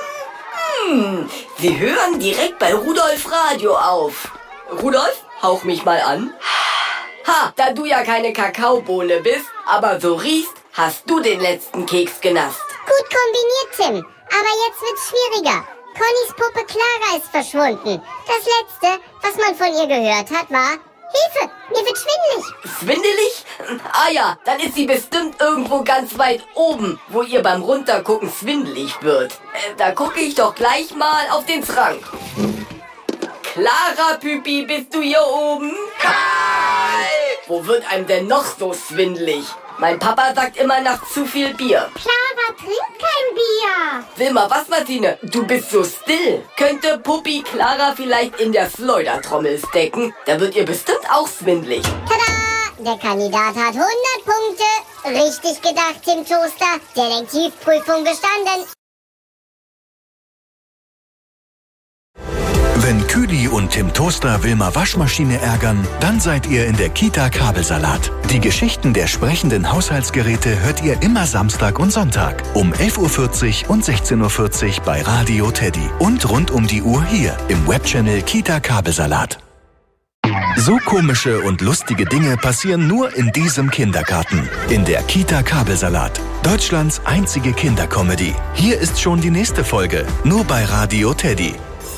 Speaker 9: Sie hören direkt bei Rudolf Radio auf. Rudolf, hauch mich mal an. Ha, da du ja keine Kakaobohne bist, aber so riechst, hast du den letzten Keks genasst.
Speaker 2: Gut kombiniert, Tim. Aber jetzt wird's schwieriger. Connys Puppe Clara ist verschwunden. Das Letzte, was man von ihr gehört hat, war: Hilfe, mir wird schwindelig.
Speaker 9: Schwindelig? Ah ja, dann ist sie bestimmt irgendwo ganz weit oben, wo ihr beim Runtergucken schwindelig wird. Da gucke ich doch gleich mal auf den Schrank. Clara, Püppi, bist du hier oben? Hi! Wo wird einem denn noch so schwindelig? Mein Papa sagt immer nach zu viel Bier.
Speaker 8: Clara trinkt kein Bier.
Speaker 9: Wilma, was, Martine? Du bist so still. Könnte Puppi Clara vielleicht in der Schleudertrommel stecken? Da wird ihr bestimmt auch schwindelig.
Speaker 2: Tada! Der Kandidat hat 100 Punkte. Richtig gedacht, Tim Toaster. Detektivprüfung bestanden.
Speaker 1: Wenn Kühli und Tim Toaster Wilma Waschmaschine ärgern, dann seid ihr in der Kita Kabelsalat. Die Geschichten der sprechenden Haushaltsgeräte hört ihr immer Samstag und Sonntag um 11.40 Uhr und 16.40 Uhr bei Radio Teddy. Und rund um die Uhr hier im Webchannel Kita Kabelsalat. So komische und lustige Dinge passieren nur in diesem Kindergarten. In der Kita Kabelsalat. Deutschlands einzige Kindercomedy. Hier ist schon die nächste Folge. Nur bei Radio Teddy.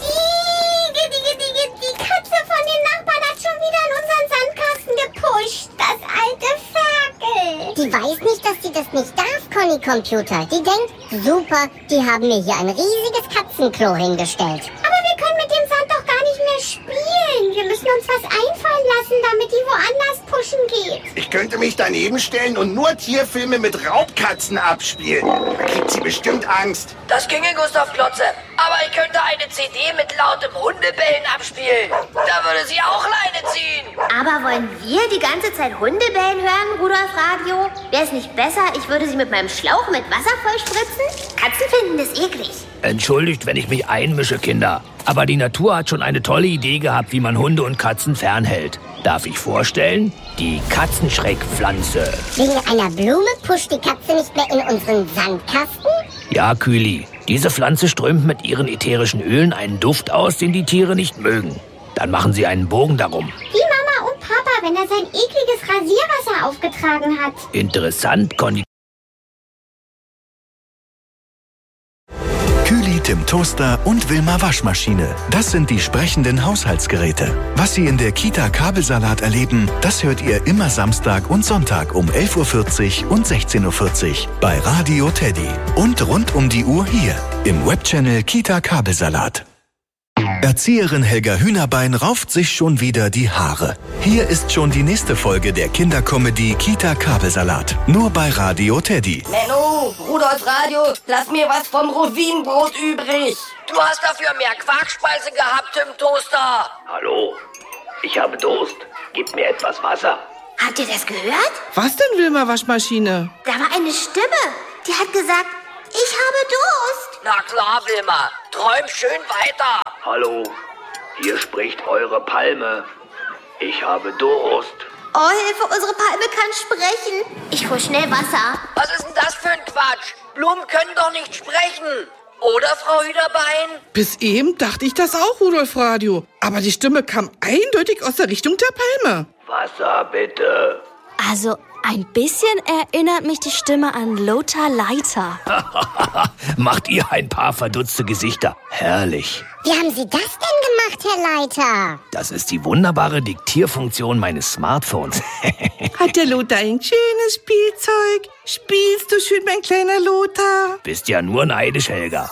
Speaker 2: Die weiß nicht, dass sie das nicht darf, Conny Computer. Die denkt, super, die haben mir hier ein riesiges Katzenklo hingestellt.
Speaker 8: Aber wir können mit dem Sand doch gar nicht mehr spielen. Wir müssen uns was einfallen lassen, damit die woanders pushen geht.
Speaker 5: Ich könnte mich daneben stellen und nur Tierfilme mit Raubkatzen abspielen. Da kriegt sie bestimmt Angst.
Speaker 6: Das ginge, Gustav Glotze. Aber ich könnte eine CD mit lautem Hundebellen abspielen. Da würde sie auch Leine ziehen.
Speaker 14: Aber wollen wir die ganze Zeit Hundebellen hören, Rudolf Radio? Wäre es nicht besser, ich würde sie mit meinem Schlauch mit Wasser vollspritzen? Katzen finden das eklig.
Speaker 3: Entschuldigt, wenn ich mich einmische, Kinder. Aber die Natur hat schon eine tolle Idee gehabt, wie man Hunde und Katzen fernhält. Darf ich vorstellen? Die Katzenschreckpflanze.
Speaker 2: Wegen einer Blume pusht die Katze nicht mehr in unseren Sandkasten?
Speaker 3: Ja, Kühli. Diese Pflanze strömt mit ihren ätherischen Ölen einen Duft aus, den die Tiere nicht mögen. Dann machen sie einen Bogen darum.
Speaker 8: Wie Mama und Papa, wenn er sein ekliges Rasierwasser aufgetragen hat.
Speaker 3: Interessant, Conny.
Speaker 1: Kühli Tim Toaster und Wilma Waschmaschine. Das sind die sprechenden Haushaltsgeräte. Was Sie in der Kita Kabelsalat erleben, das hört ihr immer Samstag und Sonntag um 11.40 Uhr und 16.40 Uhr bei Radio Teddy. Und rund um die Uhr hier im Webchannel Kita Kabelsalat. Erzieherin Helga Hühnerbein rauft sich schon wieder die Haare. Hier ist schon die nächste Folge der Kindercomedy Kita Kabelsalat. Nur bei Radio Teddy.
Speaker 9: Menno, Rudolf Radio, lass mir was vom Rosinenbrot übrig.
Speaker 6: Du hast dafür mehr Quarkspeise gehabt, Tim Toaster.
Speaker 3: Hallo, ich habe Durst. Gib mir etwas Wasser.
Speaker 14: Habt ihr das gehört?
Speaker 4: Was denn, Wilma Waschmaschine?
Speaker 14: Da war eine Stimme. Die hat gesagt, ich habe Durst.
Speaker 6: Na klar, Wilma. Träum schön weiter.
Speaker 3: Hallo, hier spricht eure Palme. Ich habe Durst.
Speaker 14: Oh, Hilfe, unsere Palme kann sprechen. Ich hol schnell Wasser.
Speaker 6: Was ist denn das für ein Quatsch? Blumen können doch nicht sprechen. Oder, Frau Hühnerbein?
Speaker 4: Bis eben dachte ich das auch, Rudolf Radio. Aber die Stimme kam eindeutig aus der Richtung der Palme.
Speaker 3: Wasser bitte.
Speaker 7: Also, ein bisschen erinnert mich die Stimme an Lothar Leiter.
Speaker 3: Macht ihr ein paar verdutzte Gesichter. Herrlich.
Speaker 2: Wie haben Sie das denn gemacht, Herr Leiter?
Speaker 3: Das ist die wunderbare Diktierfunktion meines Smartphones.
Speaker 4: Hat der Lothar ein schönes Spielzeug? Spielst du schön, mein kleiner Lothar?
Speaker 3: Bist ja nur neidisch, Helga.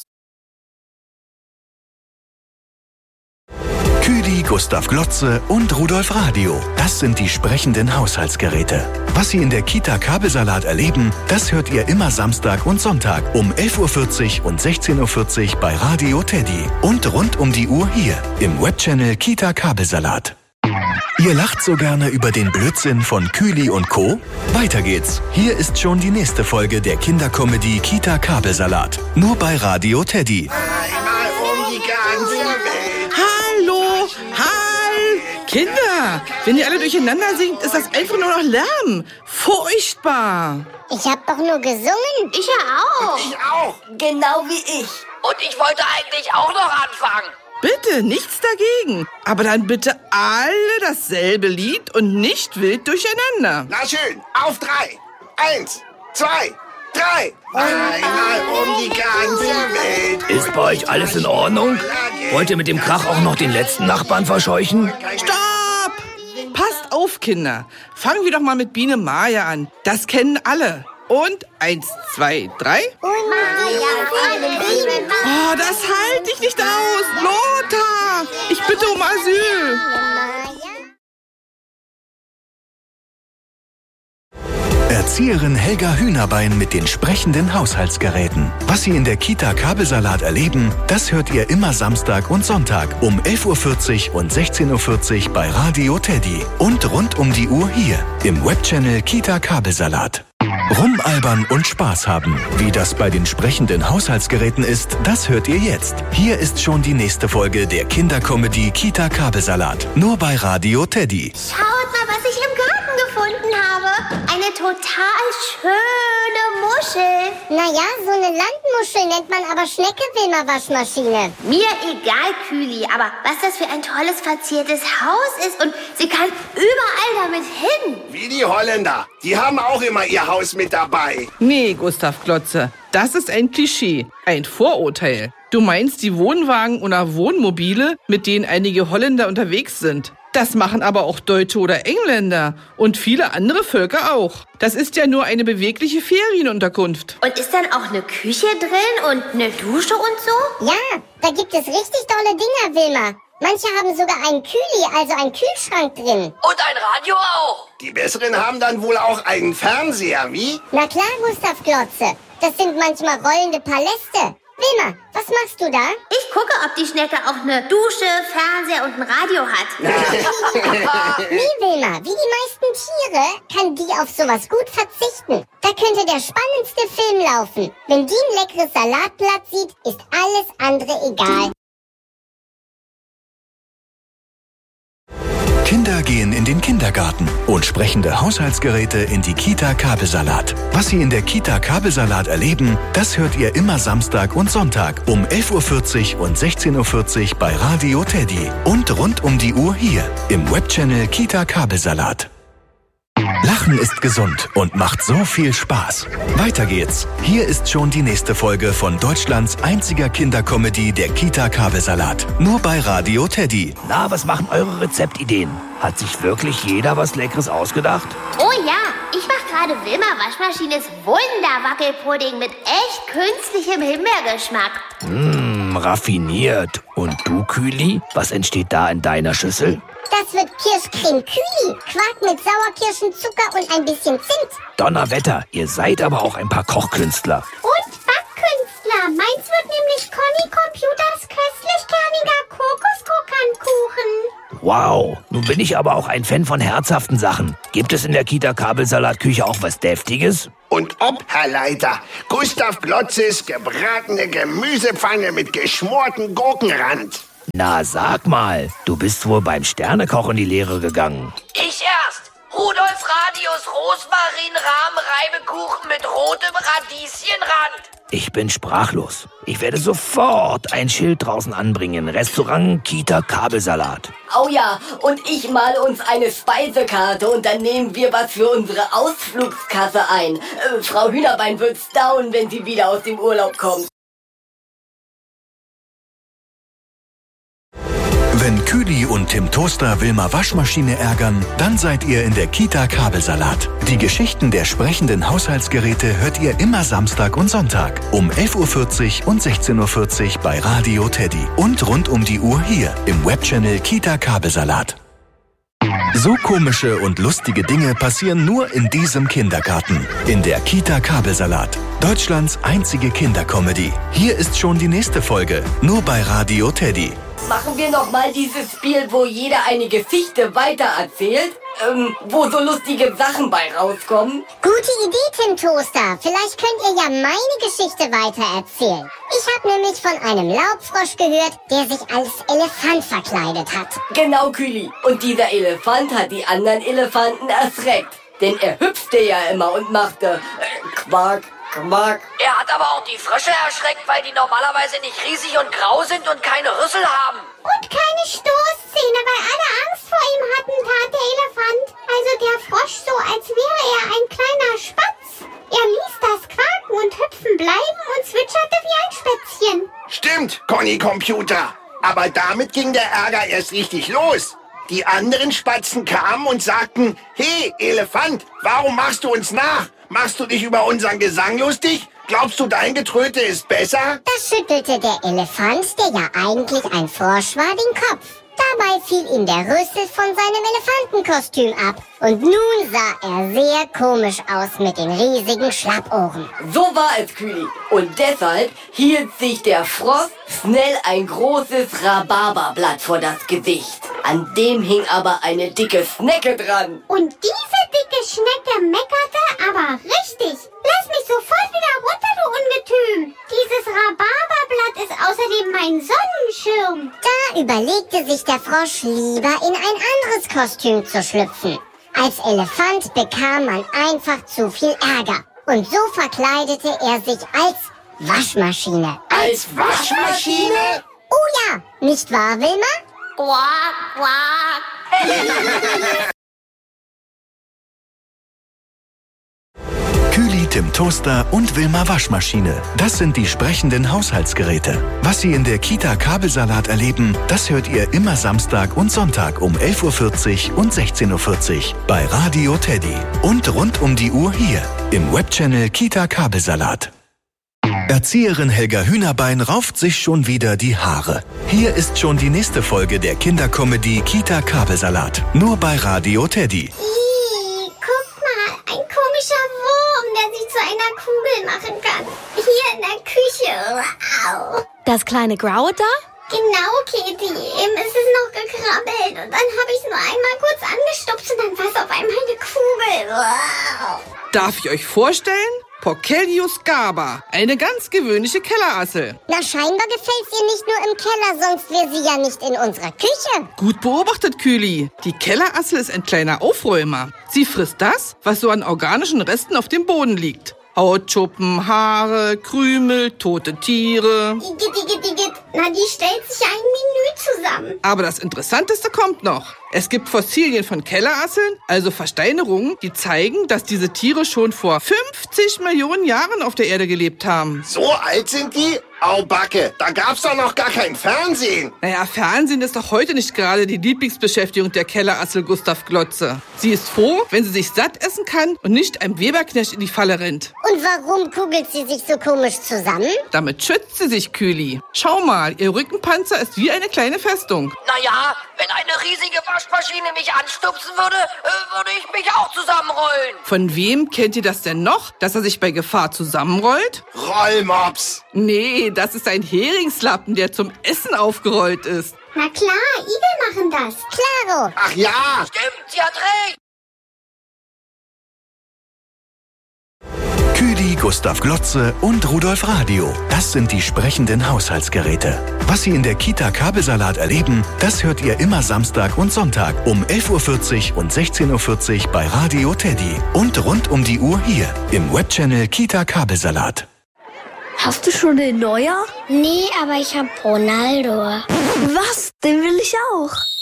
Speaker 1: Küdi, Gustav Glotze und Rudolf Radio. Das sind die sprechenden Haushaltsgeräte. Was Sie in der Kita Kabelsalat erleben, das hört ihr immer Samstag und Sonntag um 11.40 Uhr und 16.40 Uhr bei Radio Teddy. Und rund um die Uhr hier im Webchannel Kita Kabelsalat. Ihr lacht so gerne über den Blödsinn von Küli und Co.? Weiter geht's. Hier ist schon die nächste Folge der Kindercomedy Kita Kabelsalat. Nur bei Radio Teddy.
Speaker 5: Einmal um die ganze Welt.
Speaker 4: Hallo, hi, Kinder, wenn ihr alle durcheinander singt, ist das einfach nur noch Lärm. Furchtbar.
Speaker 2: Ich hab doch nur gesungen.
Speaker 14: Ich ja auch.
Speaker 5: Ich auch.
Speaker 9: Genau wie ich.
Speaker 6: Und ich wollte eigentlich auch noch anfangen.
Speaker 4: Bitte, nichts dagegen. Aber dann bitte alle dasselbe Lied und nicht wild durcheinander.
Speaker 5: Na schön, auf 3. 1, 2, 3. Einmal um die ganze Welt.
Speaker 3: Ist bei euch alles in Ordnung? Wollt ihr mit dem Krach auch noch den letzten Nachbarn verscheuchen?
Speaker 4: Stopp! Passt auf, Kinder. Fangen wir doch mal mit Biene Maya an. Das kennen alle. Und 1, 2, 3.
Speaker 2: Und
Speaker 4: Oh, das halte ich nicht aus. Lothar, ich bitte um Asyl.
Speaker 1: Erzieherin Helga Hühnerbein mit den sprechenden Haushaltsgeräten. Was Sie in der Kita Kabelsalat erleben, das hört ihr immer Samstag und Sonntag um 11.40 Uhr und 16.40 Uhr bei Radio Teddy. Und rund um die Uhr hier im Webchannel Kita Kabelsalat. Rumalbern und Spaß haben. Wie das bei den sprechenden Haushaltsgeräten ist, das hört ihr jetzt. Hier ist schon die nächste Folge der Kindercomedy Kita Kabelsalat. Nur bei Radio Teddy.
Speaker 14: Schaut mal, was ich im Garten gefunden habe. Eine total schöne Muschel.
Speaker 2: Naja, so eine Landmuschel nennt man aber Schnecke, Wilma Waschmaschine.
Speaker 14: Mir egal, Küli, aber was das für ein tolles, verziertes Haus ist und sie kann überall damit hin.
Speaker 5: Wie die Holländer. Die haben auch immer ihr Haus mit dabei.
Speaker 4: Nee, Gustav Glotze, das ist ein Klischee, ein Vorurteil. Du meinst die Wohnwagen oder Wohnmobile, mit denen einige Holländer unterwegs sind. Das machen aber auch Deutsche oder Engländer und viele andere Völker auch. Das ist ja nur eine bewegliche Ferienunterkunft.
Speaker 14: Und ist dann auch eine Küche drin und eine Dusche und so?
Speaker 2: Ja, da gibt es richtig tolle Dinger, Wilma. Manche haben sogar einen Kühli, also einen Kühlschrank drin.
Speaker 6: Und ein Radio auch.
Speaker 5: Die Besseren haben dann wohl auch einen Fernseher, wie?
Speaker 2: Na klar, Gustav Glotze. Das sind manchmal rollende Paläste. Wilma, was machst du da?
Speaker 14: Ich gucke, ob die Schnecke auch eine Dusche, Fernseher und ein Radio hat.
Speaker 2: Nee, Wilma, wie die meisten Tiere kann die auf sowas gut verzichten. Da könnte der spannendste Film laufen. Wenn die ein leckeres Salatblatt sieht, ist alles andere egal.
Speaker 1: Kinder gehen in den Kindergarten und sprechende Haushaltsgeräte in die Kita Kabelsalat. Was Sie in der Kita Kabelsalat erleben, das hört ihr immer Samstag und Sonntag um 11.40 Uhr und 16.40 Uhr bei Radio Teddy. Und rund um die Uhr hier im Webchannel Kita Kabelsalat. Lachen ist gesund und macht so viel Spaß. Weiter geht's. Hier ist schon die nächste Folge von Deutschlands einziger Kindercomedy, der Kita Kabelsalat. Nur bei Radio Teddy.
Speaker 3: Na, was machen eure Rezeptideen? Hat sich wirklich jeder was Leckeres ausgedacht?
Speaker 14: Oh ja, ich mache gerade Wilma Waschmaschines Wunderwackelpudding mit echt künstlichem Himbeergeschmack.
Speaker 3: Raffiniert. Und du, Küli? Was entsteht da in deiner Schüssel?
Speaker 2: Das wird Kirschcreme Küli, Quark mit Sauerkirschen, Zucker und ein bisschen Zimt.
Speaker 3: Donnerwetter, ihr seid aber auch ein paar Kochkünstler.
Speaker 8: Und Backkünstler. Meins wird nämlich Conny Computers köstlich kerniger Kokoskrokantkuchen.
Speaker 3: Wow, nun bin ich aber auch ein Fan von herzhaften Sachen. Gibt es in der Kita Kabelsalatküche auch was Deftiges?
Speaker 5: Und ob, Herr Leiter, Gustav Glotzes gebratene Gemüsepfanne mit geschmorten Gurkenrand.
Speaker 3: Na, sag mal, du bist wohl beim Sternekoch in die Lehre gegangen.
Speaker 6: Ich erst. Rudolf Radius Rosmarinrahm-Reibekuchen mit rotem Radieschenrand.
Speaker 3: Ich bin sprachlos. Ich werde sofort ein Schild draußen anbringen. Restaurant Kita Kabelsalat.
Speaker 9: Oh ja, und ich male uns eine Speisekarte und dann nehmen wir was für unsere Ausflugskasse ein. Frau Hühnerbein wird staunen, wenn sie wieder aus dem Urlaub kommt.
Speaker 1: Wenn Küli und Tim Toaster Wilma Waschmaschine ärgern, dann seid ihr in der Kita Kabelsalat. Die Geschichten der sprechenden Haushaltsgeräte hört ihr immer Samstag und Sonntag um 11.40 Uhr und 16.40 Uhr bei Radio Teddy. Und rund um die Uhr hier im Webchannel Kita Kabelsalat. So komische und lustige Dinge passieren nur in diesem Kindergarten. In der Kita Kabelsalat. Deutschlands einzige Kindercomedy. Hier ist schon die nächste Folge. Nur bei Radio Teddy.
Speaker 9: Machen wir noch mal dieses Spiel, wo jeder eine Geschichte weitererzählt, wo so lustige Sachen bei rauskommen.
Speaker 2: Gute Idee, Tim Toaster. Vielleicht könnt ihr ja meine Geschichte weitererzählen. Ich habe nämlich von einem Laubfrosch gehört, der sich als Elefant verkleidet hat.
Speaker 9: Genau, Küli. Und dieser Elefant hat die anderen Elefanten erschreckt. Denn er hüpfte ja immer und machte Quack, Quack.
Speaker 6: Er hat aber auch die Frösche erschreckt, weil die normalerweise nicht riesig und grau sind und keine Rüssel haben.
Speaker 8: Und keine Stoßzähne, weil alle Angst vor ihm hatten, tat der Elefant. Also der Frosch so, als wäre er ein kleiner Spatz. Er ließ das Quaken und Hüpfen bleiben und zwitscherte wie ein Spätzchen.
Speaker 5: Stimmt, Conny Computer. Aber damit ging der Ärger erst richtig los. Die anderen Spatzen kamen und sagten, hey, Elefant, warum machst du uns nach? Machst du dich über unseren Gesang lustig? Glaubst du, dein Getröte ist besser?
Speaker 2: Da schüttelte der Elefant, der ja eigentlich ein Frosch war, den Kopf. Dabei fiel ihm der Rüssel von seinem Elefantenkostüm ab. Und nun sah er sehr komisch aus mit den riesigen Schlappohren.
Speaker 9: So war es, Küli. Und deshalb hielt sich der Frosch schnell ein großes Rhabarberblatt vor das Gesicht. An dem hing aber eine dicke Schnecke dran.
Speaker 8: Und diese dicke Schnecke meckerte aber richtig. Lass mich sofort wieder runter, du Ungetüm. Dieses Rhabarberblatt ist außerdem mein Sonnenschirm.
Speaker 2: Da überlegte sich der Frosch lieber in ein anderes Kostüm zu schlüpfen. Als Elefant bekam man einfach zu viel Ärger. Und so verkleidete er sich als Waschmaschine.
Speaker 5: Als Waschmaschine?
Speaker 2: Oh ja, nicht wahr, Wilma?
Speaker 14: Quack, quack.
Speaker 1: Küli, Tim Toaster und Wilma Waschmaschine. Das sind die sprechenden Haushaltsgeräte. Was Sie in der Kita Kabelsalat erleben, das hört ihr immer Samstag und Sonntag um 11.40 Uhr und 16.40 Uhr bei Radio Teddy. Und rund um die Uhr hier im Webchannel Kita Kabelsalat. Erzieherin Helga Hühnerbein rauft sich schon wieder die Haare. Hier ist schon die nächste Folge der Kindercomedy Kita Kabelsalat. Nur bei Radio Teddy.
Speaker 8: Guck mal, ein komischer Wurm, der sich zu einer Kugel machen kann. Hier in der Küche. Au.
Speaker 7: Das kleine Graue da?
Speaker 8: Genau, Katie. Eben ist es noch gekrabbelt. Und dann habe ich es nur einmal kurz angestupst und dann war es auf einmal eine Kugel. Wow.
Speaker 4: Darf ich euch vorstellen? Porcellius Gaba, eine ganz gewöhnliche Kellerassel.
Speaker 2: Na, scheinbar gefällt's ihr nicht nur im Keller, sonst wäre sie ja nicht in unserer Küche.
Speaker 4: Gut beobachtet, Küli. Die Kellerassel ist ein kleiner Aufräumer. Sie frisst das, was so an organischen Resten auf dem Boden liegt. Hautschuppen, Haare, Krümel, tote Tiere.
Speaker 8: Igitt. Na, die stellt sich ein Menü
Speaker 2: haben.
Speaker 4: Aber das Interessanteste kommt noch. Es gibt Fossilien von Kellerasseln, also Versteinerungen, die zeigen, dass diese Tiere schon vor 50 Millionen Jahren auf der Erde gelebt haben.
Speaker 5: So alt sind die? Au Backe, da gab's doch noch gar kein Fernsehen.
Speaker 4: Naja, Fernsehen ist doch heute nicht gerade die Lieblingsbeschäftigung der Kellerassel Gustav Glotze. Sie ist froh, wenn sie sich satt essen kann und nicht einem Weberknecht in die Falle rennt.
Speaker 2: Und warum kugelt sie sich so komisch zusammen?
Speaker 4: Damit schützt sie sich, Küli. Schau mal, ihr Rückenpanzer ist wie eine kleine Festung.
Speaker 6: Naja, wenn eine riesige Waschmaschine mich anstupsen würde, würde ich mich auch zusammenrollen.
Speaker 4: Von wem kennt ihr das denn noch, dass er sich bei Gefahr zusammenrollt?
Speaker 5: Rollmops.
Speaker 4: Nee, das ist ein Heringslappen, der zum Essen aufgerollt ist.
Speaker 8: Na klar, Igel machen das.
Speaker 2: Klaro.
Speaker 5: Ach ja.
Speaker 6: Stimmt, sie hat recht.
Speaker 1: Küdi, Gustav Glotze und Rudolf Radio. Das sind die sprechenden Haushaltsgeräte. Was Sie in der Kita Kabelsalat erleben, das hört ihr immer Samstag und Sonntag um 11.40 Uhr und 16.40 Uhr bei Radio Teddy. Und rund um die Uhr hier im Webchannel Kita Kabelsalat.
Speaker 15: Hast du schon den Neuer?
Speaker 13: Nee, aber ich hab Ronaldo.
Speaker 15: Was? Den will ich auch.